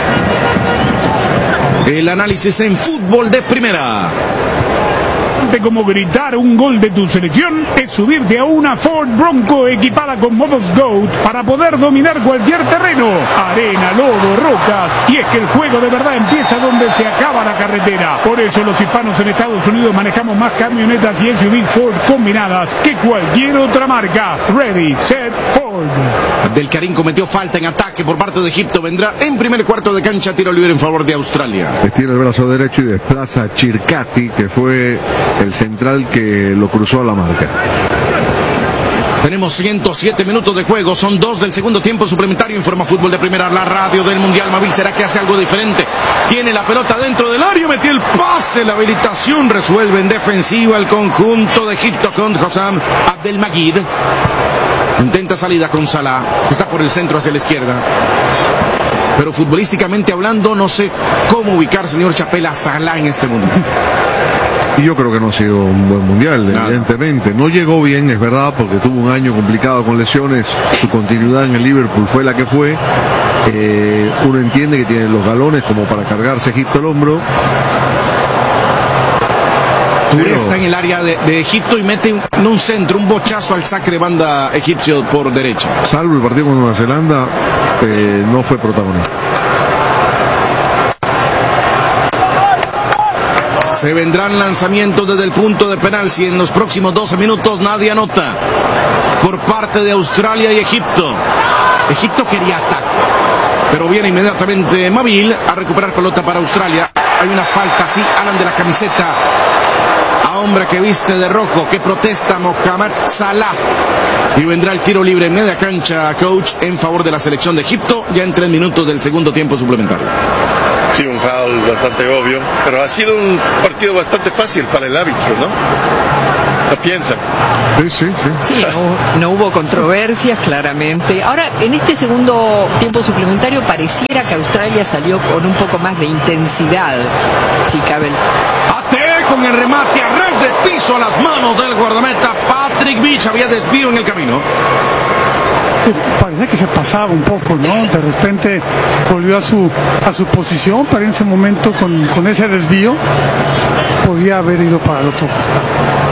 El análisis en Fútbol de Primera. Como gritar un gol de tu selección es subirte a una Ford Bronco equipada con modos GOAT para poder dominar cualquier terreno, arena, lodo, rocas, y es que el juego de verdad empieza donde se acaba la carretera. Por eso los hispanos en Estados Unidos manejamos más camionetas y S U Vs Ford combinadas que cualquier otra marca. Ready, set, Ford. Abdelkarim cometió falta en ataque por parte de Egipto. Vendrá en primer cuarto de cancha, tiro libre en favor de Australia. Estira el brazo derecho y desplaza a Chircati, que fue el central que lo cruzó a la marca. Tenemos ciento siete minutos de juego, son dos del segundo tiempo suplementario. Informa Fútbol de Primera, la radio del Mundial. Mabil, ¿será que hace algo diferente? Tiene la pelota dentro del área, metió el pase, la habilitación, resuelve en defensiva el conjunto de Egipto con Hossam Abdelmajid. Intenta salida con Salah, está por el centro hacia la izquierda. Pero futbolísticamente hablando, no sé cómo ubicar, señor Chapela, a Salah en este mundo. Y yo creo que no ha sido un buen mundial, Nada. evidentemente. No llegó bien, es verdad, porque tuvo un año complicado con lesiones. Su continuidad en el Liverpool fue la que fue. Eh, uno entiende que tiene los galones como para cargarse Egipto al hombro. Touré está en el área de, de Egipto y mete un, un centro, un bochazo al saque de banda egipcio por derecha. Salvo el partido con Nueva Zelanda, eh, no fue protagonista. Se vendrán lanzamientos desde el punto de penal si en los próximos doce minutos nadie anota por parte de Australia y Egipto. Egipto quería ataque, pero viene inmediatamente Mabil a recuperar pelota para Australia. Hay una falta, sí, Alan, de la camiseta a hombre que viste de rojo, que protesta Mohamed Salah. Y vendrá el tiro libre en media cancha, coach, en favor de la selección de Egipto, ya en tres minutos del segundo tiempo suplementario. Sí, un foul bastante obvio, pero ha sido un partido bastante fácil para el árbitro, ¿no? ¿Lo piensan? Sí, sí, sí. Sí, no, no hubo controversias, claramente. Ahora, en este segundo tiempo suplementario pareciera que Australia salió con un poco más de intensidad, si cabe el... Ate con el remate a red de piso a las manos del guardameta Patrick Beach. Había desvío en el camino. Parecía que se pasaba un poco, ¿no? De repente volvió a su a su posición, pero en ese momento con, con ese desvío podía haber ido para el otro costado.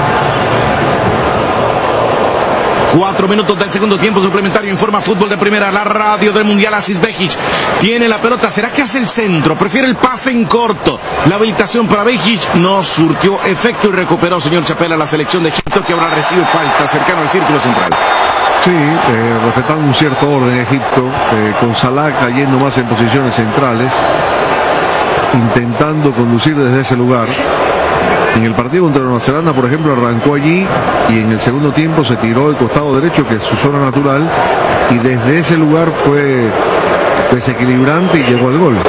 Cuatro minutos del segundo tiempo suplementario. Informa Fútbol de Primera, la radio del Mundial. Aziz Behic tiene la pelota. ¿Será que hace el centro? Prefiere el pase en corto. La habilitación para Behic no surtió efecto y recuperó, señor Chapela, la selección de Egipto, que ahora recibe falta cercano al círculo central. Sí, eh, respetando un cierto orden Egipto, eh, con Salah cayendo más en posiciones centrales, intentando conducir desde ese lugar. En el partido contra Nueva Zelanda, por ejemplo, arrancó allí y en el segundo tiempo se tiró el costado derecho, que es su zona natural, y desde ese lugar fue desequilibrante y llegó al gol.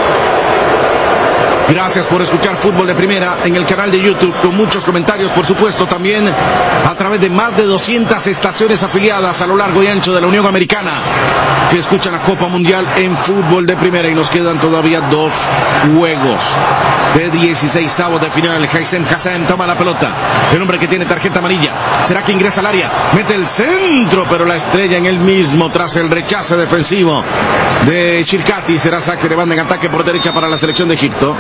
Gracias por escuchar Fútbol de Primera en el canal de YouTube, con muchos comentarios, por supuesto, también a través de más de doscientas estaciones afiliadas a lo largo y ancho de la Unión Americana, que escuchan la Copa Mundial en Fútbol de Primera, y nos quedan todavía dos juegos de dieciseisavos de final. Haitham Hassan toma la pelota, el hombre que tiene tarjeta amarilla. ¿Será que ingresa al área? Mete el centro, pero la estrella en él mismo tras el rechace defensivo de Chircati. Será saque de banda en ataque por derecha para la selección de Egipto.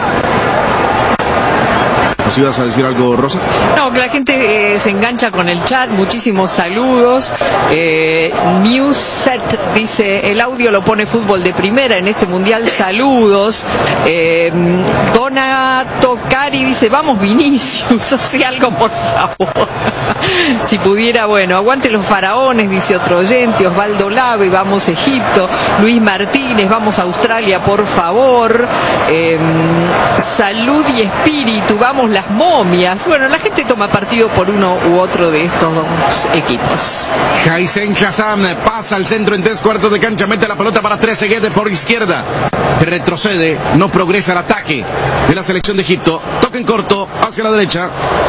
¿Nos ibas a decir algo, Rosa? No, que la gente eh, se engancha con el chat, muchísimos saludos. Eh, Newset dice, el audio lo pone Fútbol de Primera en este mundial, saludos. Eh, Donato Cari dice, vamos Vinicius, hace algo por favor. Si pudiera, bueno, aguante los faraones, dice otro oyente. Osvaldo Lave, vamos Egipto. Luis Martínez, vamos a Australia, por favor. Eh, salud y espíritu, vamos las momias. Bueno, la gente toma partido por uno u otro de estos dos equipos. Haitham Hassan pasa al centro en tres cuartos de cancha, mete la pelota para Trezeguet por izquierda. Retrocede, no progresa el ataque de la selección de Egipto. Toca en corto, hacia la derecha.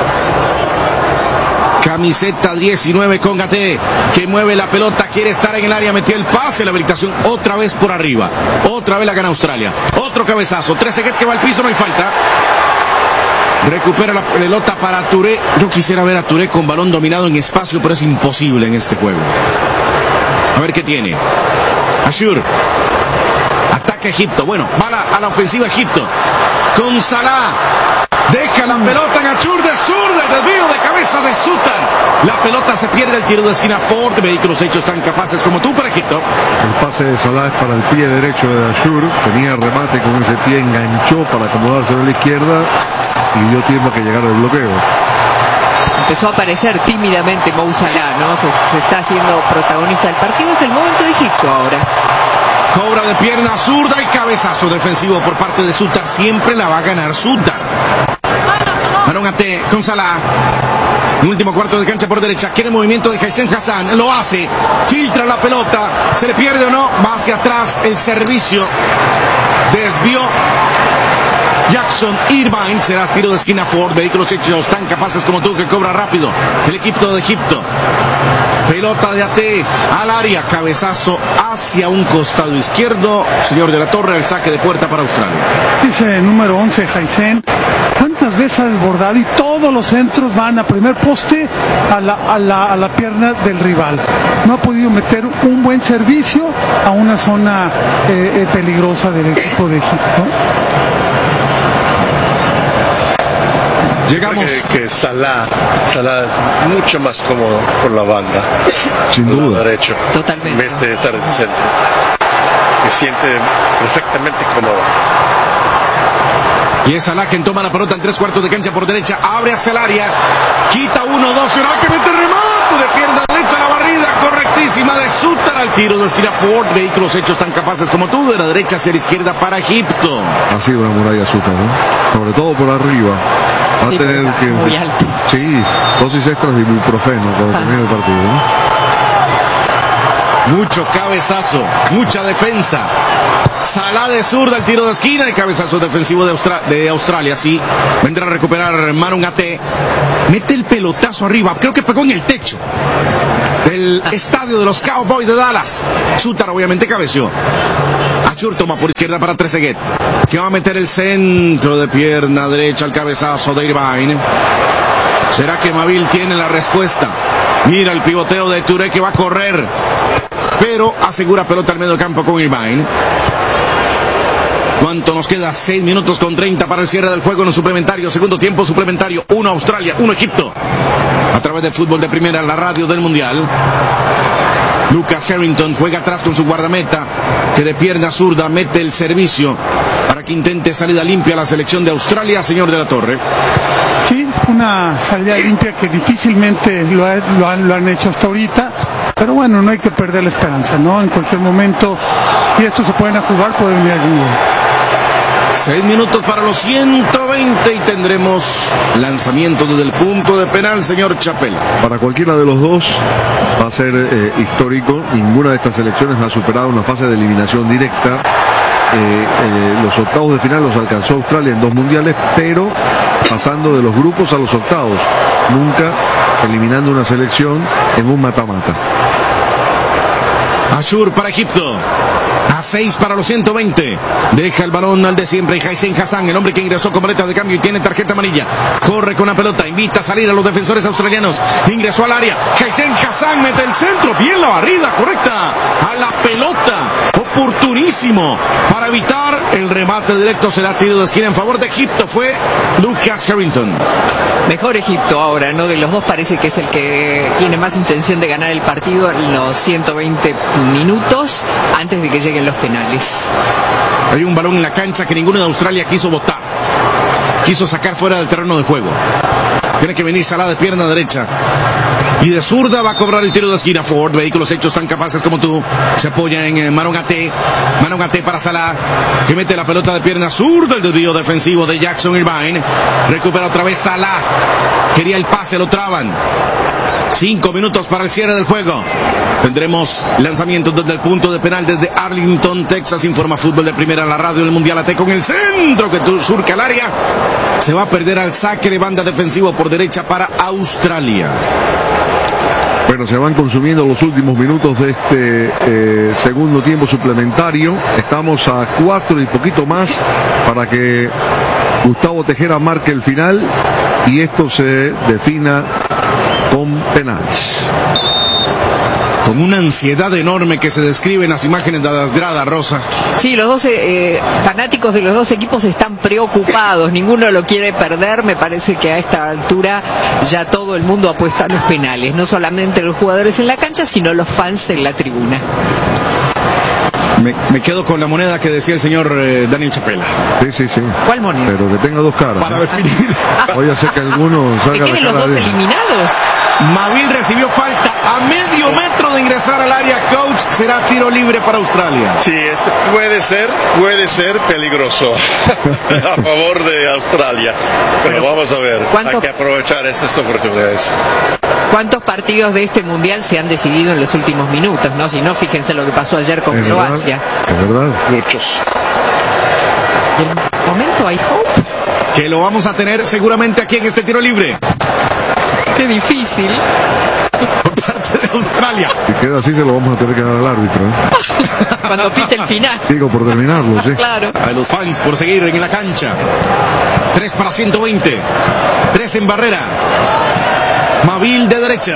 Camiseta diecinueve con Gate, que mueve la pelota, quiere estar en el área, metió el pase, la habilitación otra vez por arriba, otra vez la gana Australia, otro cabezazo, Trezeguet que va al piso, no hay falta, recupera la pelota para Touré. Yo quisiera ver a Touré con balón dominado en espacio, pero es imposible en este juego. A ver qué tiene Ashur, ataca Egipto, bueno, va a la, a la ofensiva Egipto, con Salah. Deja la pelota en Achur de zurda, el desvío de cabeza de Sutar. La pelota se pierde, el tiro de esquina Ford. Vehículos hechos tan capaces como tú para Egipto. El pase de Salah es para el pie derecho de Achur. Tenía remate con ese pie, enganchó para acomodarse a la izquierda y dio tiempo a que llegara el bloqueo. Empezó a aparecer tímidamente Mo Salah, ¿no? Se, se está haciendo protagonista del partido. Es el momento de Egipto ahora. Cobra de pierna zurda y cabezazo defensivo por parte de Sutar. Siempre la va a ganar Sutar. Balón a T con Salah. Último cuarto de cancha por derecha. Quiere movimiento de Haitham Hassan. Lo hace. Filtra la pelota. ¿Se le pierde o no? Va hacia atrás el servicio. Desvió Jackson Irvine. Será tiro de esquina Ford. Vehículos hechos tan capaces como tú, que cobra rápido el equipo de Egipto. Pelota de A T al área, cabezazo hacia un costado izquierdo. Señor de la Torre, el saque de puerta para Australia. Dice el número once, Haitham. ¿Cuántas veces ha desbordado y todos los centros van a primer poste a la, a la, a la pierna del rival? No ha podido meter un buen servicio a una zona eh, eh, peligrosa del equipo de Egipto. Llegamos. Que, que Salah, Salah es mucho más cómodo por la banda. Sin duda. Derecho. Totalmente. En vez de estar en el centro. siente perfectamente cómodo. Y es Salah quien toma la pelota en tres cuartos de cancha por derecha, abre hacia el área, quita uno, dos, será que mete remate de pierna derecha, la barrida correctísima de Sutar al tiro de esquina. Ford, vehículos hechos tan capaces como tú, de la derecha hacia la izquierda para Egipto. Ha sido una muralla Sutar, ¿no? Sobre todo por arriba. Va sí, a tener pues, que... muy alto. Sí, dosis extras de ibuprofeno cuando termine el partido, ¿no? Mucho cabezazo, mucha defensa. Salah de zurda, el tiro de esquina, el cabezazo defensivo de, Austra de Australia, sí. Vendrá a recuperar Marun Ate. Mete el pelotazo arriba, creo que pegó en el techo del estadio de los Cowboys de Dallas. Sutar obviamente cabeció. Ashur toma por izquierda para Trezeguet, que va a meter el centro de pierna derecha, el cabezazo de Irvine. ¿Será que Mabil tiene la respuesta? Mira el pivoteo de Touré, que va a correr, pero asegura pelota al medio campo con Irvine. ¿Cuánto nos queda? seis minutos con treinta para el cierre del juego en el suplementario. Segundo tiempo suplementario. uno Australia, uno Egipto. A través de Fútbol de Primera, la radio del Mundial. Lucas Harrington juega atrás con su guardameta, que de pierna zurda mete el servicio para que intente salida limpia la selección de Australia, señor de la Torre. Sí, una salida limpia que difícilmente lo, ha, lo, han, lo han hecho hasta ahorita. Pero bueno, no hay que perder la esperanza, ¿no? En cualquier momento, y esto se pueden a jugar, puede venir algún gol. Seis minutos para los ciento veinte y tendremos lanzamiento desde el punto de penal, señor Chapela. Para cualquiera de los dos va a ser eh, histórico. Ninguna de estas selecciones ha superado una fase de eliminación directa. Eh, eh, los octavos de final los alcanzó Australia en dos mundiales, pero pasando de los grupos a los octavos, nunca eliminando una selección en un mata-mata. Ashur para Egipto. A seis para los ciento veinte. Deja el balón al de siempre. Haizen Hassan, el hombre que ingresó con boleta de cambio y tiene tarjeta amarilla. Corre con la pelota, invita a salir a los defensores australianos. Ingresó al área. Haizen Hassan mete el centro. Bien la barrida, correcta. A la pelota. Oportunísimo para evitar el remate directo. Será tiro de esquina en favor de Egipto. Fue Lucas Harrington. Mejor Egipto ahora, ¿no? De los dos parece que es el que tiene más intención de ganar el partido en los ciento veinte minutos antes de que lleguen los penales. Hay un balón en la cancha que ninguno de Australia quiso botar. Quiso sacar fuera del terreno de juego. Tiene que venir Salah de pierna derecha. Y de zurda va a cobrar el tiro de esquina. Ford, vehículos hechos tan capaces como tú. Se apoya en eh, Marun Ate. Marun Ate para Salah, que mete la pelota de pierna zurda. El desvío defensivo de Jackson Irvine. Recupera otra vez Salah. Quería el pase, lo traban. Cinco minutos para el cierre del juego. Tendremos lanzamientos desde el punto de penal desde Arlington, Texas. Informa Fútbol de Primera, la radio del Mundial. Ate con el centro que surca el área. Se va a perder al saque de banda defensivo por derecha para Australia. Bueno, se van consumiendo los últimos minutos de este eh, segundo tiempo suplementario. Estamos a cuatro y poquito más para que Gustavo Tejera marque el final y esto se defina con penales. Con una ansiedad enorme que se describe en las imágenes de las gradas, Rosa. Sí, los dos eh, fanáticos de los dos equipos están preocupados, ninguno lo quiere perder. Me parece que a esta altura ya todo el mundo apuesta a los penales, no solamente los jugadores en la cancha, sino los fans en la tribuna. Me, me quedo con la moneda que decía el señor eh, Daniel Chapela. Sí, sí, sí. ¿Cuál moneda? Pero que tenga dos caras. Para definir. Voy a hacer que alguno salga ¿Que tienen la los cara dos de... eliminados? Mabil recibió falta a medio metro de ingresar al área. Coach, será tiro libre para Australia. Sí, este puede ser, puede ser peligroso a favor de Australia. Pero, Pero vamos a ver, hay que aprovechar estas oportunidades. ¿Cuántos partidos de este mundial se han decidido en los últimos minutos? ¿No? Si no, fíjense lo que pasó ayer con ¿Es Croacia. Verdad? ¿Es verdad? Muchos. ¿Y el momento hay hope? Que lo vamos a tener seguramente aquí en este tiro libre. Qué difícil. Por parte de Australia. Si queda así, se lo vamos a tener que dar al árbitro, ¿eh? Cuando pite el final. Digo, por terminarlo, sí. Claro. A los fans por seguir en la cancha. tres para ciento veinte. tres en barrera. Mabil de derecha.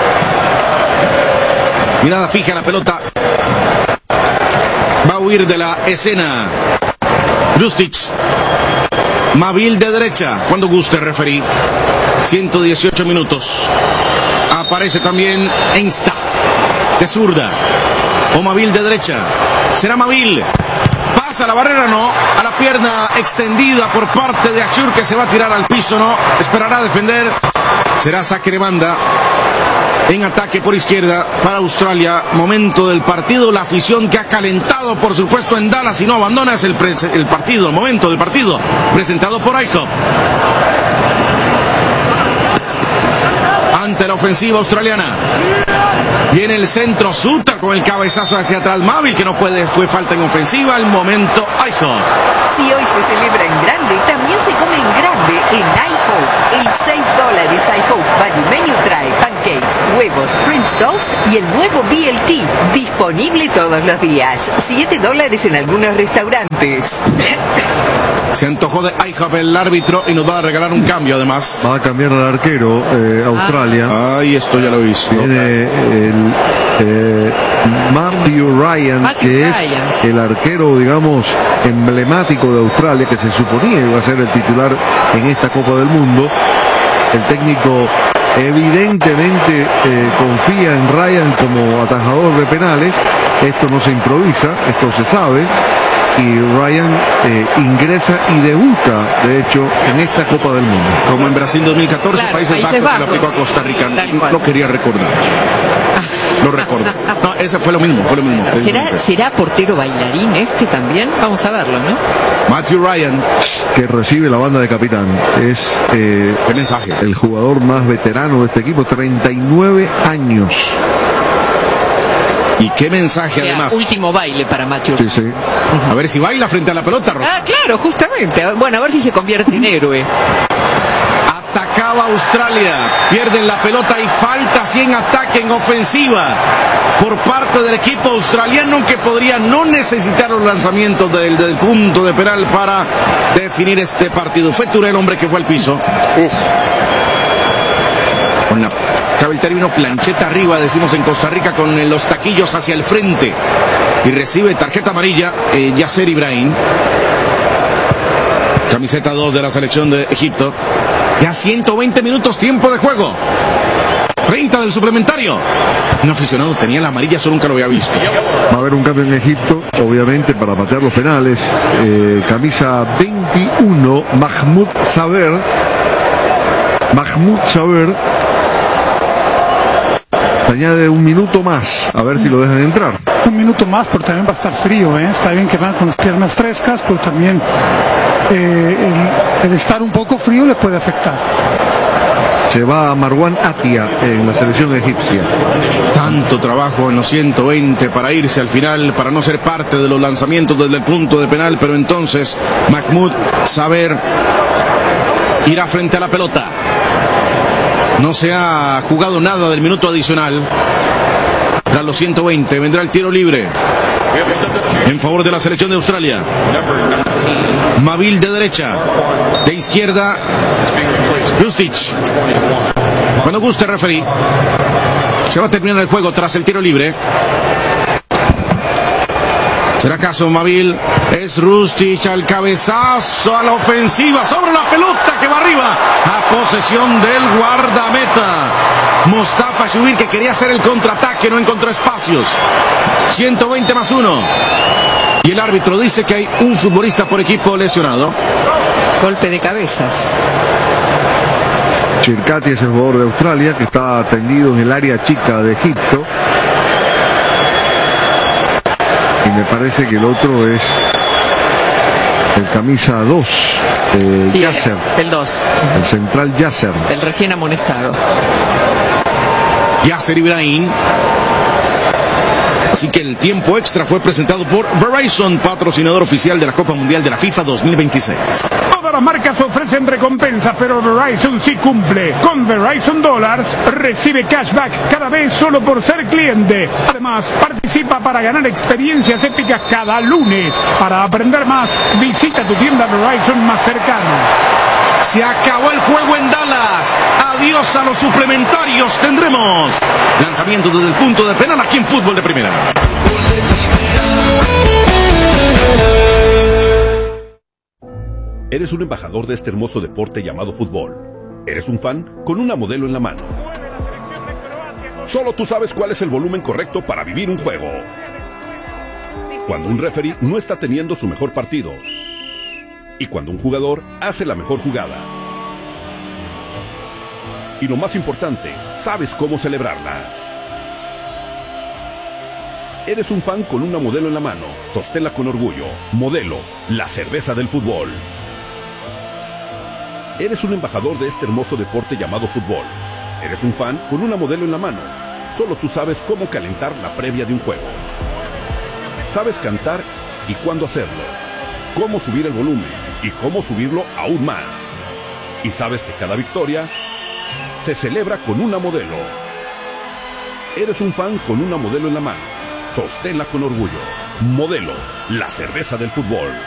Mirada fija, la pelota va a huir de la escena. Lustic. Mabil de derecha. Cuando guste, referí. ciento dieciocho minutos. Aparece también Einsta de zurda. O Mabil de derecha. Será Mavil. Pasa la barrera, no. A la pierna extendida por parte de Ashur, que se va a tirar al piso, no. Esperará a defender. Será saque de banda. En ataque por izquierda para Australia. Momento del partido. La afición que ha calentado, por supuesto, en Dallas y no abandona. Es el, el partido, el momento del partido. Presentado por IHOP. Ante la ofensiva australiana. Viene el centro, Suter con el cabezazo hacia atrás. Mavil, que no puede, fue falta en ofensiva. El momento IHOP. Si hoy se celebra en grande, también se come en grande en IHOP. El seis dólares IHOP Value Menu trae pancakes, huevos, French toast y el nuevo B L T. Disponible todos los días. siete dólares en algunos restaurantes. Se antojó de IHOP el árbitro y nos va a regalar un cambio además. Va a cambiar al arquero eh, Australia. Ah. Ay, esto ya lo he visto. Viene el eh, Matthew Ryan, Matthew que Ryan, es sí. el arquero, digamos, emblemático de Australia, que se suponía iba a ser el titular en esta Copa del Mundo. El técnico evidentemente eh, confía en Ryan como atajador de penales. Esto no se improvisa, esto se sabe. Y Ryan eh, ingresa y debuta, de hecho, en esta Copa del Mundo. Como en Brasil dos mil catorce, Claro, Países, Países Bajos, Bajos. se lo aplicó a Costa Rica. Tal cual. Lo quería recordar. Lo recuerdo. No, ese fue lo mismo, fue lo mismo. ¿Será, ¿Será portero bailarín este también? Vamos a verlo, ¿no? Matthew Ryan, Que recibe la banda de capitán. Es eh, el mensaje. el jugador más veterano de este equipo, treinta y nueve años. Y qué mensaje O sea, además. último baile para Matthew. Sí, sí. A ver si baila frente a la pelota, Rosa. Ah, claro, justamente. Bueno, a ver si se convierte en héroe. Atacaba Australia, pierden la pelota y falta así en ataque, en ofensiva por parte del equipo australiano, que podría no necesitar los lanzamientos del, del punto de penal para definir este partido. Fue Touré el hombre que fue al piso. Uf. Con la cabe el término plancheta arriba, decimos en Costa Rica, con los taquillos hacia el frente, y recibe tarjeta amarilla eh, Yasser Ibrahim, camiseta dos de la selección de Egipto. Ya ciento veinte minutos, tiempo de juego, treinta del suplementario. Un aficionado tenía la amarilla, solo nunca lo había visto. Va a haber un cambio en Egipto, obviamente, para patear los penales. Eh, camisa veintiuno, Mahmoud Saber. Mahmoud Saber. Añade un minuto más, a ver si lo dejan entrar. Un minuto más, pero también va a estar frío, ¿eh? Está bien que van con las piernas frescas, pero también eh, el, el estar un poco frío le puede afectar. Se va a Marwan Atia en la selección egipcia. Tanto trabajo en los ciento veinte para irse al final, para no ser parte de los lanzamientos desde el punto de penal, pero entonces Mahmoud Saber irá frente a la pelota. No se ha jugado nada del minuto adicional. Tras los ciento veinte vendrá el tiro libre en favor de la selección de Australia. Mavil de derecha, de izquierda Justic. Cuando guste, referí. Se va a terminar el juego tras el tiro libre. ¿Será caso Mavil? Es Rustic al cabezazo, a la ofensiva, sobre la pelota que va arriba, a posesión del guardameta Mustafa Shubir, que quería hacer el contraataque, no encontró espacios. ciento veinte más uno. Y el árbitro dice que hay un futbolista por equipo lesionado. Golpe de cabezas. Chircati es el jugador de Australia, que está tendido en el área chica de Egipto. Y me parece que el otro es el camisa dos, eh, Sí, Yasser, el dos. el central Yasser. El recién amonestado. Yasser Ibrahim. Así que el tiempo extra fue presentado por Verizon, patrocinador oficial de la Copa Mundial de la FIFA dos mil veintiséis. Todas las marcas ofrecen recompensas, pero Verizon sí cumple. Con Verizon Dollars recibe cashback cada vez solo por ser cliente. Además, participa para ganar experiencias épicas cada lunes. Para aprender más, visita tu tienda Verizon más cercana. Se acabó el juego en Dallas. Adiós a los suplementarios. Tendremos lanzamiento desde el punto de penal aquí en Fútbol de Primera. Eres un embajador de este hermoso deporte llamado fútbol. Eres un fan con una modelo en la mano. Solo tú sabes cuál es el volumen correcto para vivir un juego. Cuando un referee no está teniendo su mejor partido. Y cuando un jugador hace la mejor jugada. Y lo más importante, sabes cómo celebrarlas. Eres un fan con una Modelo en la mano. Sosténla con orgullo. Modelo, la cerveza del fútbol. Eres un embajador de este hermoso deporte llamado fútbol. Eres un fan con una Modelo en la mano. Solo tú sabes cómo calentar la previa de un juego. Sabes cantar y cuándo hacerlo. Cómo subir el volumen y cómo subirlo aún más. Y sabes que cada victoria se celebra con una Modelo. Eres un fan con una Modelo en la mano. Sosténla con orgullo. Modelo, la cerveza del fútbol.